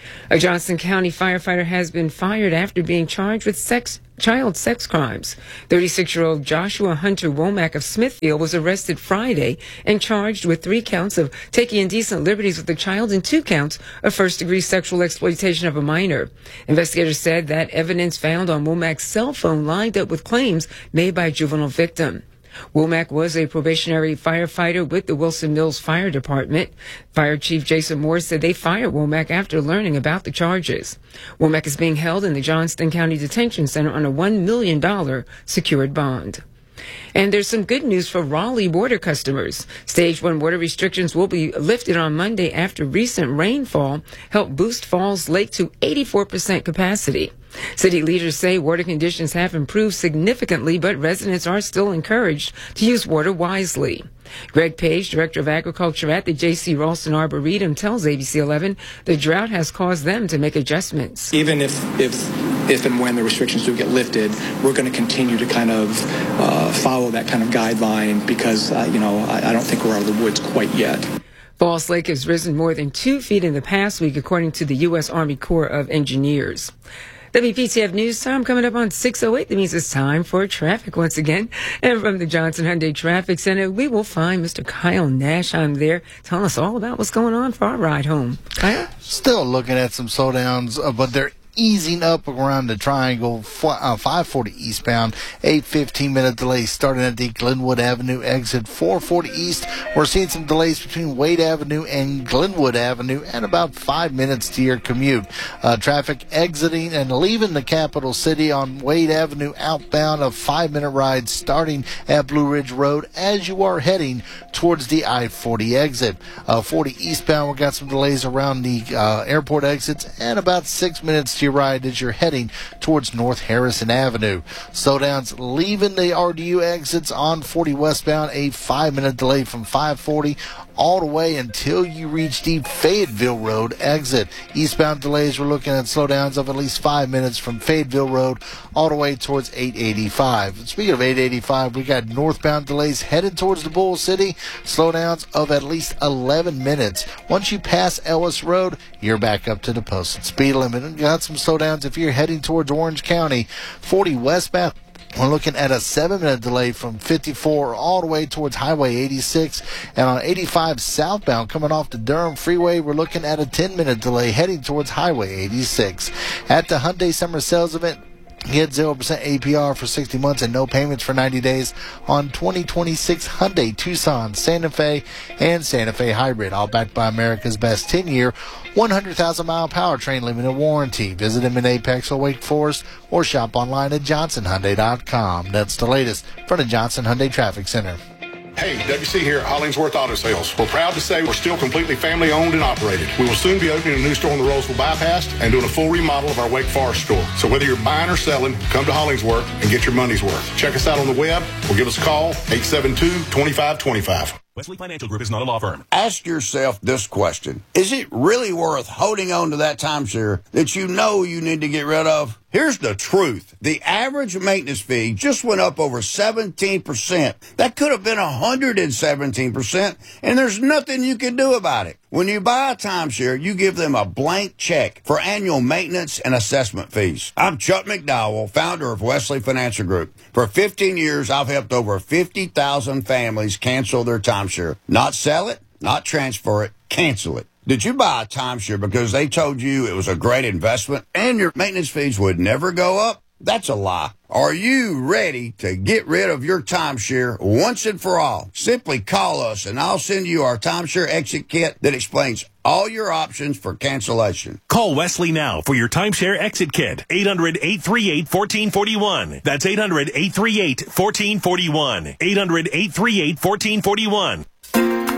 Speaker 8: A Johnson County firefighter has been fired after being charged with sex, child sex crimes. thirty-six-year-old Joshua Hunter Womack of Smithfield was arrested Friday and charged with three counts of taking indecent liberties with a child and two counts of first-degree sexual exploitation of a minor. Investigators said that evidence found on Womack's cell phone lined up with claims made by a juvenile victim. Womack was a probationary firefighter with the Wilson Mills Fire Department. Fire Chief Jason Moore said they fired Womack after learning about the charges. Womack is being held in the Johnston County Detention Center on a one million dollars secured bond. And there's some good news for Raleigh water customers. Stage one water restrictions will be lifted on Monday after recent rainfall helped boost Falls Lake to eighty-four percent capacity. City leaders say water conditions have improved significantly, but residents are still encouraged to use water wisely. Greg Page, Director of Agriculture at the J C Ralston Arboretum, tells A B C eleven the drought has caused them to make adjustments.
Speaker 4: Even if if if and when the restrictions do get lifted, we're going to continue to kind of uh, follow that kind of guideline because, uh, you know, I, I don't think we're out of the woods quite yet.
Speaker 8: Falls Lake has risen more than two feet in the past week, according to the U S Army Corps of Engineers. W P T F News Time coming up on six oh eight. That means it's time for traffic once again. And from the Johnson Hyundai Traffic Center, we will find Mister Kyle Nashheim there telling us all about what's going on for our ride home. Kyle?
Speaker 9: Still looking at some slowdowns, uh, but they're easing up around the triangle, uh, five forty eastbound, eight fifteen minute delay starting at the Glenwood Avenue exit, four forty east. We're seeing some delays between Wade Avenue and Glenwood Avenue and about five minutes to your commute. Uh, traffic exiting and leaving the capital city on Wade Avenue outbound, a five minute ride starting at Blue Ridge Road as you are heading towards the I forty exit. Uh, forty eastbound, we've got some delays around the uh, airport exits and about six minutes to your ride as you're heading towards North Harrison Avenue. Slowdowns leaving the R D U exits on forty westbound, a five minute delay from five forty all the way until you reach the Fayetteville Road exit. Eastbound delays, we're looking at slowdowns of at least five minutes from Fayetteville Road all the way towards eight eighty-five. Speaking of eight eighty-five, we got northbound delays headed towards the Bull City, slowdowns of at least eleven minutes. Once you pass Ellis Road, you're back up to the posted speed limit. And got some slowdowns if you're heading towards Orange County. forty westbound, we're looking at a seven minute delay from fifty-four all the way towards Highway eighty-six. And on eighty-five southbound coming off the Durham Freeway, we're looking at a ten minute delay heading towards Highway eighty-six. At the Hyundai Summer Sales Event, get zero percent A P R for sixty months and no payments for ninety days on twenty twenty-six Hyundai Tucson, Santa Fe, and Santa Fe Hybrid, all backed by America's best ten year, one hundred thousand mile powertrain limited warranty. Visit them in Apex or Wake Forest or shop online at johnson hyundai dot com. That's the latest from the Johnson Hyundai Traffic Center.
Speaker 6: Hey, W C here at Hollingsworth Auto Sales. We're proud to say we're still completely family owned and operated. We will soon be opening a new store on the Roseville Bypass and doing a full remodel of our Wake Forest store. So whether you're buying or selling, come to Hollingsworth and get your money's worth. Check us out on the web or give us a call, eight seven two, two five two five.
Speaker 12: Wesley Financial Group is not a law firm.
Speaker 11: Ask yourself this question. Is it really worth holding on to that timeshare that you know you need to get rid of? Here's the truth. The average maintenance fee just went up over seventeen percent. That could have been one hundred seventeen percent, and there's nothing you can do about it. When you buy a timeshare, you give them a blank check for annual maintenance and assessment fees. I'm Chuck McDowell, founder of Wesley Financial Group. For fifteen years, I've helped over fifty thousand families cancel their timeshare. Not sell it, not transfer it, cancel it. Did you buy a timeshare because they told you it was a great investment and your maintenance fees would never go up? That's a lie. Are you ready to get rid of your timeshare once and for all? Simply call us and I'll send you our timeshare exit kit that explains all your options for cancellation.
Speaker 12: Call Wesley now for your timeshare exit kit. eight hundred, eight three eight, one four four one. That's eight hundred, eight three eight, one four four one. eight hundred, eight three eight, one four four one.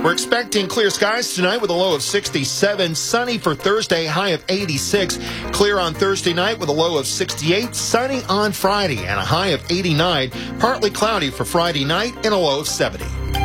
Speaker 7: We're expecting clear skies tonight with a low of sixty-seven. Sunny for Thursday, high of eighty-six. Clear on Thursday night with a low of sixty-eight. Sunny on Friday and a high of eighty-nine. Partly cloudy for Friday night and a low of seventy.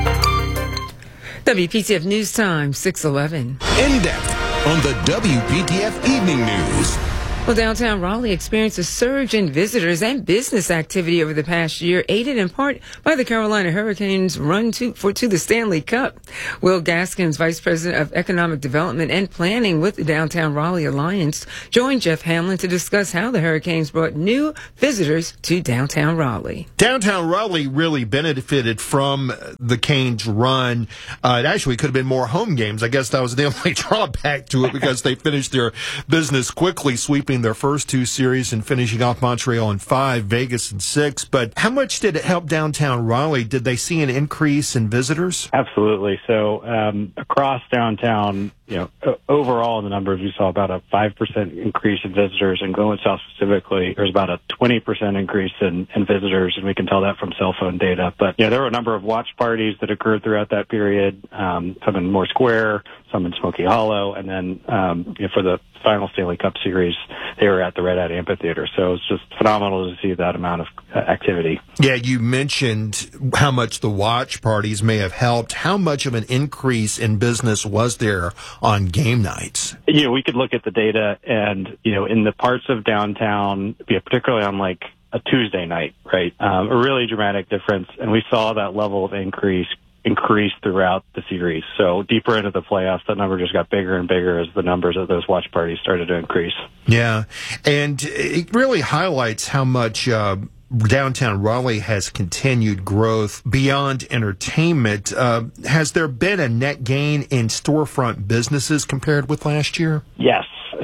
Speaker 8: W P T F News Time, six eleven.
Speaker 25: In depth on the W P T F Evening News.
Speaker 8: Well, downtown Raleigh experienced a surge in visitors and business activity over the past year, aided in part by the Carolina Hurricanes' run to, for, to the Stanley Cup. Will Gaskins, Vice President of Economic Development and Planning with the Downtown Raleigh Alliance, joined Jeff Hamlin to discuss how the Hurricanes brought new visitors to downtown Raleigh.
Speaker 7: Downtown Raleigh really benefited from the Canes' run. Uh, it actually could have been more home games. I guess that was the only drawback to it because they finished their business quickly, sweeping their first two series and finishing off Montreal in five, Vegas in six. But how much did it help downtown Raleigh? Did they see an increase in visitors?
Speaker 10: Absolutely. So um, across downtown, you know, o- overall in the numbers, we saw about a five percent increase in visitors. In Glenwood South specifically, there's about a twenty percent increase in, in visitors, and we can tell that from cell phone data. But, you know, there were a number of watch parties that occurred throughout that period, um, some in Moore Square, some in Smoky Hollow, and then um, you know, for the final Stanley Cup series, they were at the Red Hat Amphitheater. So it's just phenomenal to see that amount of uh, activity.
Speaker 7: Yeah, you mentioned how much the watch parties may have helped. How much of an increase in business was there on game nights?
Speaker 10: You know, we could look at the data and, you know, in the parts of downtown, you know, particularly on like a Tuesday night, right, um, a really dramatic difference. And we saw that level of increase increased throughout the series. So deeper into the playoffs, that number just got bigger and bigger as the numbers of those watch parties started to increase.
Speaker 7: Yeah, and it really highlights how much uh, downtown Raleigh has continued growth beyond entertainment. Uh, has there been a net gain in storefront businesses compared with last year?
Speaker 10: Yes.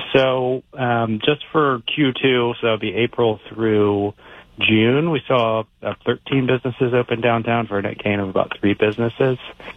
Speaker 10: So um, just for Q two, so it'll be April through June, we saw uh, thirteen businesses open downtown for a net gain of about three businesses.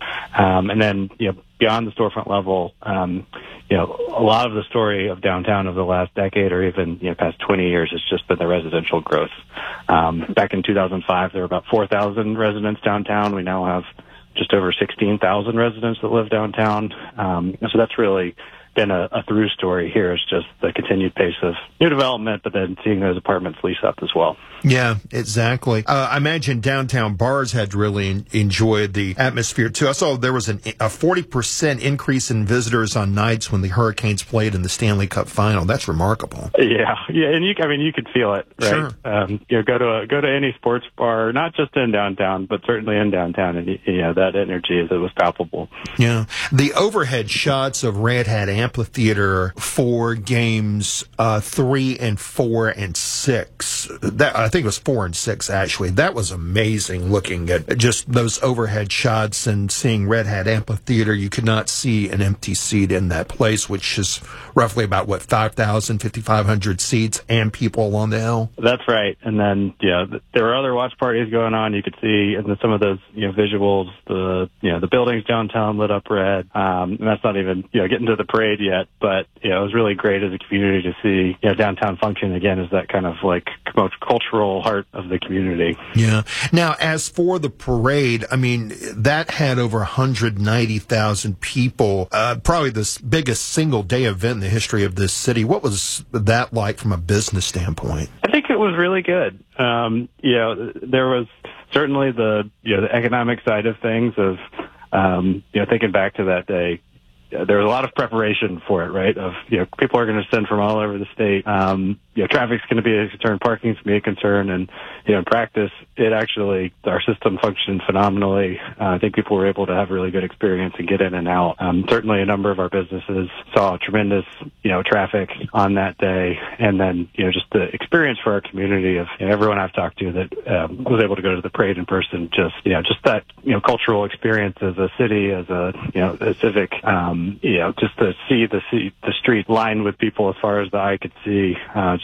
Speaker 10: Um, and then, you know, beyond the storefront level, um, you know, a lot of the story of downtown over the last decade or even, you know, past twenty years has just been the residential growth. Um, back in two thousand five, there were about four thousand residents downtown. We now have just over sixteen thousand residents that live downtown. Um, and so that's really been a, a through story here. Is just the continued pace of new development, but then seeing those apartments lease up as well.
Speaker 7: Yeah, exactly. Uh, I imagine downtown bars had really en- enjoyed the atmosphere too. I saw there was an, a forty percent increase in visitors on nights when the Hurricanes played in the Stanley Cup final. That's remarkable.
Speaker 10: Yeah, yeah, and you, I mean, you could feel it, right?
Speaker 7: Sure.
Speaker 10: Um, you know, go to a, go to any sports bar, not just in downtown, but certainly in downtown, and you know that energy is it was palpable.
Speaker 7: Yeah, the overhead shots of Red Hat Amphitheater for games uh, three and four and six. That I think it was four and six actually. That was amazing. Looking at just those overhead shots and seeing Red Hat Amphitheater, you could not see an empty seat in that place, which is roughly about what five thousand, fifty-five hundred seats and people on the hill.
Speaker 10: That's right. And then yeah, there were other watch parties going on. You could see in some of those you know visuals the you know the buildings downtown lit up red. Um, and that's not even you know getting to the parade yet. But you know, it was really great as a community to see you know downtown function again as that kind of like cultural heart of the community.
Speaker 7: Yeah. Now, as for the parade, I mean that had over one hundred ninety thousand people. Uh, probably the biggest single day event in the history of this city. What was that like from a business standpoint?
Speaker 10: I think it was really good. Um, you know, there was certainly the you know the economic side of things of um, you know thinking back to that day. There was a lot of preparation for it, right? Of, you know, people are going to send from all over the state. Um, you know, traffic's going to be a concern, parking's going to be a concern, and, you know, in practice, it actually, our system functioned phenomenally. Uh, I think people were able to have a really good experience and get in and out. Um, certainly a number of our businesses saw tremendous, you know, traffic on that day, and then, you know, just the experience for our community of you know, everyone I've talked to that um, was able to go to the parade in person, just, you know, just that, you know, cultural experience as a city, as a, you know, a civic, um, you know, just to see the see the street lined with people as far as the eye could see, uh,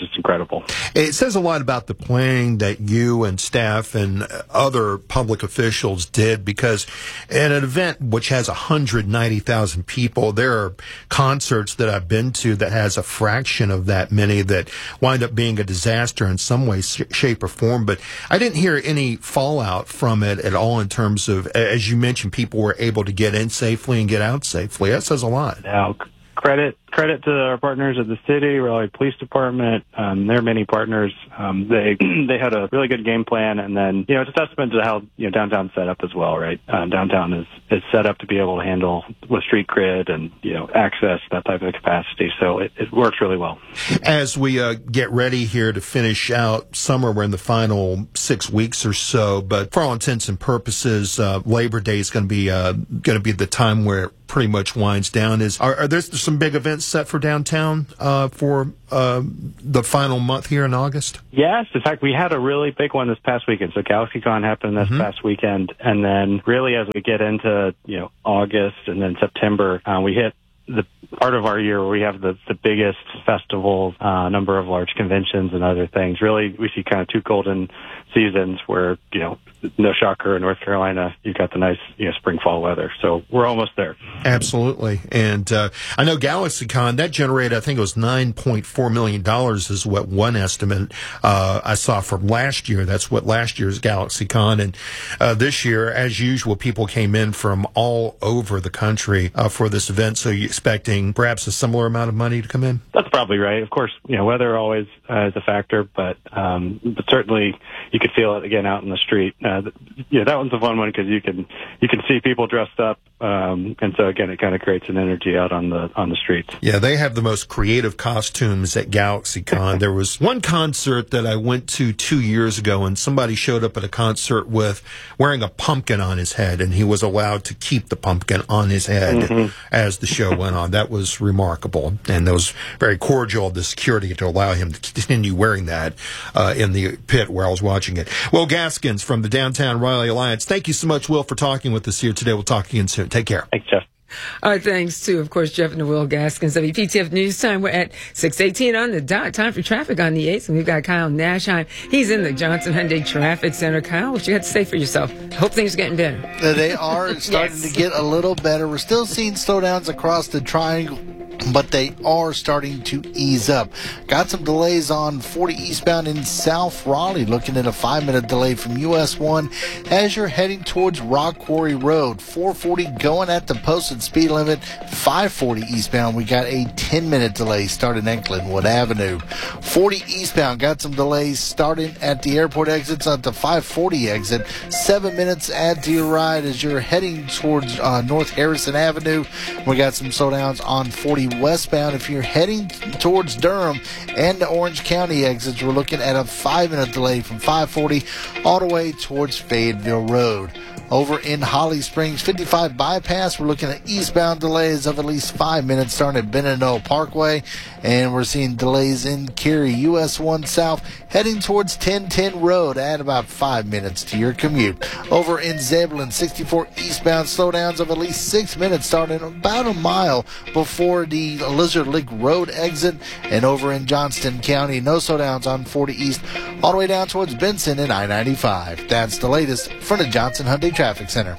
Speaker 10: just incredible.
Speaker 7: It says a lot about the planning that you and staff and other public officials did, because in an event which has one hundred ninety thousand people, there are concerts that I've been to that has a fraction of that many that wind up being a disaster in some way, shape, or form. But I didn't hear any fallout from it at all in terms of, as you mentioned, people were able to get in safely and get out safely. That says a lot.
Speaker 10: Now, credit credit to our partners at the city, Raleigh Police Department. Um, their many partners. Um, they they had a really good game plan, and then you know it's a testament to how you know downtown's set up as well, right? Um, downtown is is set up to be able to handle with street grid and you know access that type of capacity, so it, it works really well.
Speaker 7: As we uh, get ready here to finish out summer, we're in the final six weeks or so, but for all intents and purposes, uh, Labor Day is going to be uh, going to be the time where it pretty much winds down. Is are, are there some big events set for downtown uh, for uh, the final month here in August?
Speaker 10: Yes, in fact, we had a really big one this past weekend. So GalaxyCon happened this mm-hmm. past weekend, and then really as we get into you know August and then September, uh, we hit the part of our year where we have the, the biggest festivals, uh, number of large conventions and other things. Really, we see kind of two golden seasons where, you know, no shocker in North Carolina, you've got the nice, you know, spring, fall weather. So we're almost there.
Speaker 7: Absolutely. And uh, I know GalaxyCon, that generated, I think it was nine point four million dollars is what one estimate uh, I saw from last year. That's what last year's GalaxyCon. And uh, this year, as usual, people came in from all over the country uh, for this event. So you're expecting perhaps a similar amount of money to come in?
Speaker 10: That's probably right. Of course, you know, weather always uh, is a factor, but um, but certainly you could feel it again out in the street. Uh, yeah, that one's a fun one because you can you can see people dressed up, um, and so again, it kind of creates an energy out on the on the streets.
Speaker 7: Yeah, they have the most creative costumes at GalaxyCon. There was one concert that I went to two years ago, and somebody showed up at a concert with wearing a pumpkin on his head, and he was allowed to keep the pumpkin on his head mm-hmm. as the show went on. That was remarkable, and that was very cordial of the security to allow him to continue wearing that uh, in the pit where I was watching it. Will Gaskins from the Downtown Raleigh Alliance, thank you so much, Will, for talking with us here today. We'll talk again soon. Take care.
Speaker 10: Thanks, Jeff.
Speaker 8: All right, thanks to, of course, Jeff and Will Gaskins. W P T F News Time. We're at six eighteen on the dot. Time for traffic on the eighth. And we've got Kyle Nashheim. He's in the Johnson Hyundai Traffic Center. Kyle, what you got to say for yourself? Hope things are getting better.
Speaker 9: They are starting yes. to get a little better. We're still seeing slowdowns across the triangle, but they are starting to ease up. Got some delays on forty eastbound in South Raleigh, looking at a five-minute delay from U S one as you're heading towards Rock Quarry Road. four forty going at the posted speed limit. five forty eastbound, we got a ten-minute delay starting at Glenwood Avenue. forty eastbound, got some delays starting at the airport exits at the five forty exit. Seven minutes add to your ride as you're heading towards uh, North Harrison Avenue. We got some slowdowns on forty westbound. If you're heading towards Durham and the Orange County exits, we're looking at a five-minute delay from five forty all the way towards Fayetteville Road. Over in Holly Springs, fifty-five bypass, we're looking at eastbound delays of at least five minutes starting at Benino Parkway. And we're seeing delays in Cary, U S one South, heading towards ten ten Road. Add about five minutes to your commute. Over in Zebulon, sixty-four eastbound, slowdowns of at least six minutes starting about a mile before the Lizard Lick Road exit. And over in Johnston County, no slowdowns on forty East, all the way down towards Benson and I ninety-five. That's the latest from the Johnson Hyundai Traffic Center.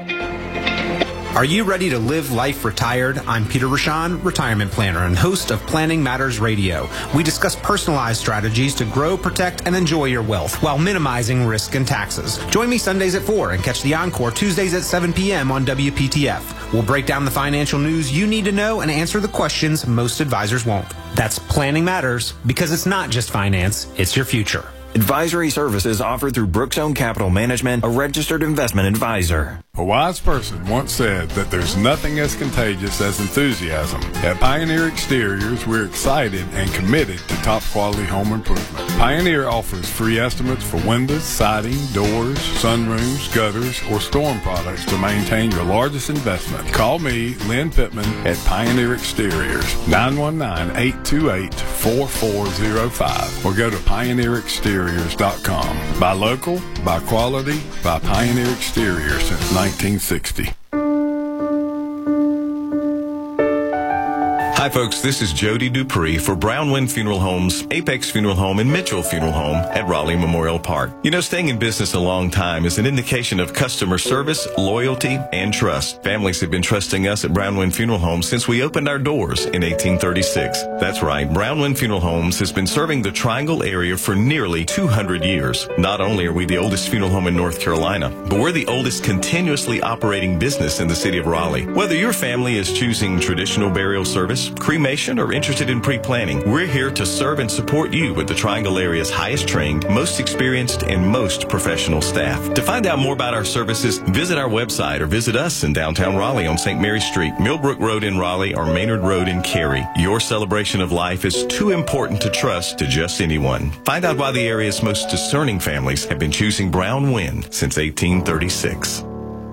Speaker 15: Are you ready to live life retired? I'm Peter Rashan, retirement planner and host of Planning Matters Radio. We discuss personalized strategies to grow, protect, and enjoy your wealth while minimizing risk and taxes. Join me Sundays at four and catch the encore Tuesdays at seven p.m. on W P T F. We'll break down the financial news you need to know and answer the questions most advisors won't. That's Planning Matters, because it's not just finance, it's your future.
Speaker 16: Advisory services offered through Brookstone Capital Management, a registered investment advisor.
Speaker 17: A wise person once said that there's nothing as contagious as enthusiasm. At Pioneer Exteriors, we're excited and committed to top quality home improvement. Pioneer offers free estimates for windows, siding, doors, sunrooms, gutters, or storm products to maintain your largest investment. Call me, Lynn Pittman, at Pioneer Exteriors, nine one nine, eight two eight, four four zero five, or go to pioneer exteriors dot com. Buy local, buy quality, buy Pioneer Exteriors since nineteen sixty.
Speaker 18: Hi, folks. This is Jody Dupree for Brown Wind Funeral Homes, Apex Funeral Home, and Mitchell Funeral Home at Raleigh Memorial Park. You know, staying in business a long time is an indication of customer service, loyalty, and trust. Families have been trusting us at Brown Wind Funeral Homes since we opened our doors in eighteen thirty-six. That's right. Brown Wind Funeral Homes has been serving the Triangle area for nearly two hundred years. Not only are we the oldest funeral home in North Carolina, but we're the oldest continuously operating business in the city of Raleigh. Whether your family is choosing traditional burial service, cremation, or interested in pre-planning, we're here to serve and support you with the Triangle area's highest trained, most experienced, and most professional staff. To find out more about our services, visit our website or visit us in downtown Raleigh on Saint Mary Street, Millbrook Road in Raleigh, or Maynard Road in Cary. Your celebration of life is too important to trust to just anyone. Find out why the area's most discerning families have been choosing Brown Wind since eighteen thirty-six.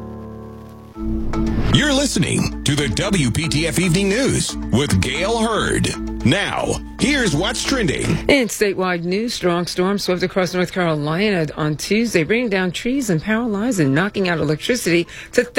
Speaker 25: You're listening to the W P T F Evening News with Gail Hurd. Now, here's what's trending.
Speaker 8: In statewide news, strong storms swept across North Carolina on Tuesday, bringing down trees and power lines and knocking out electricity to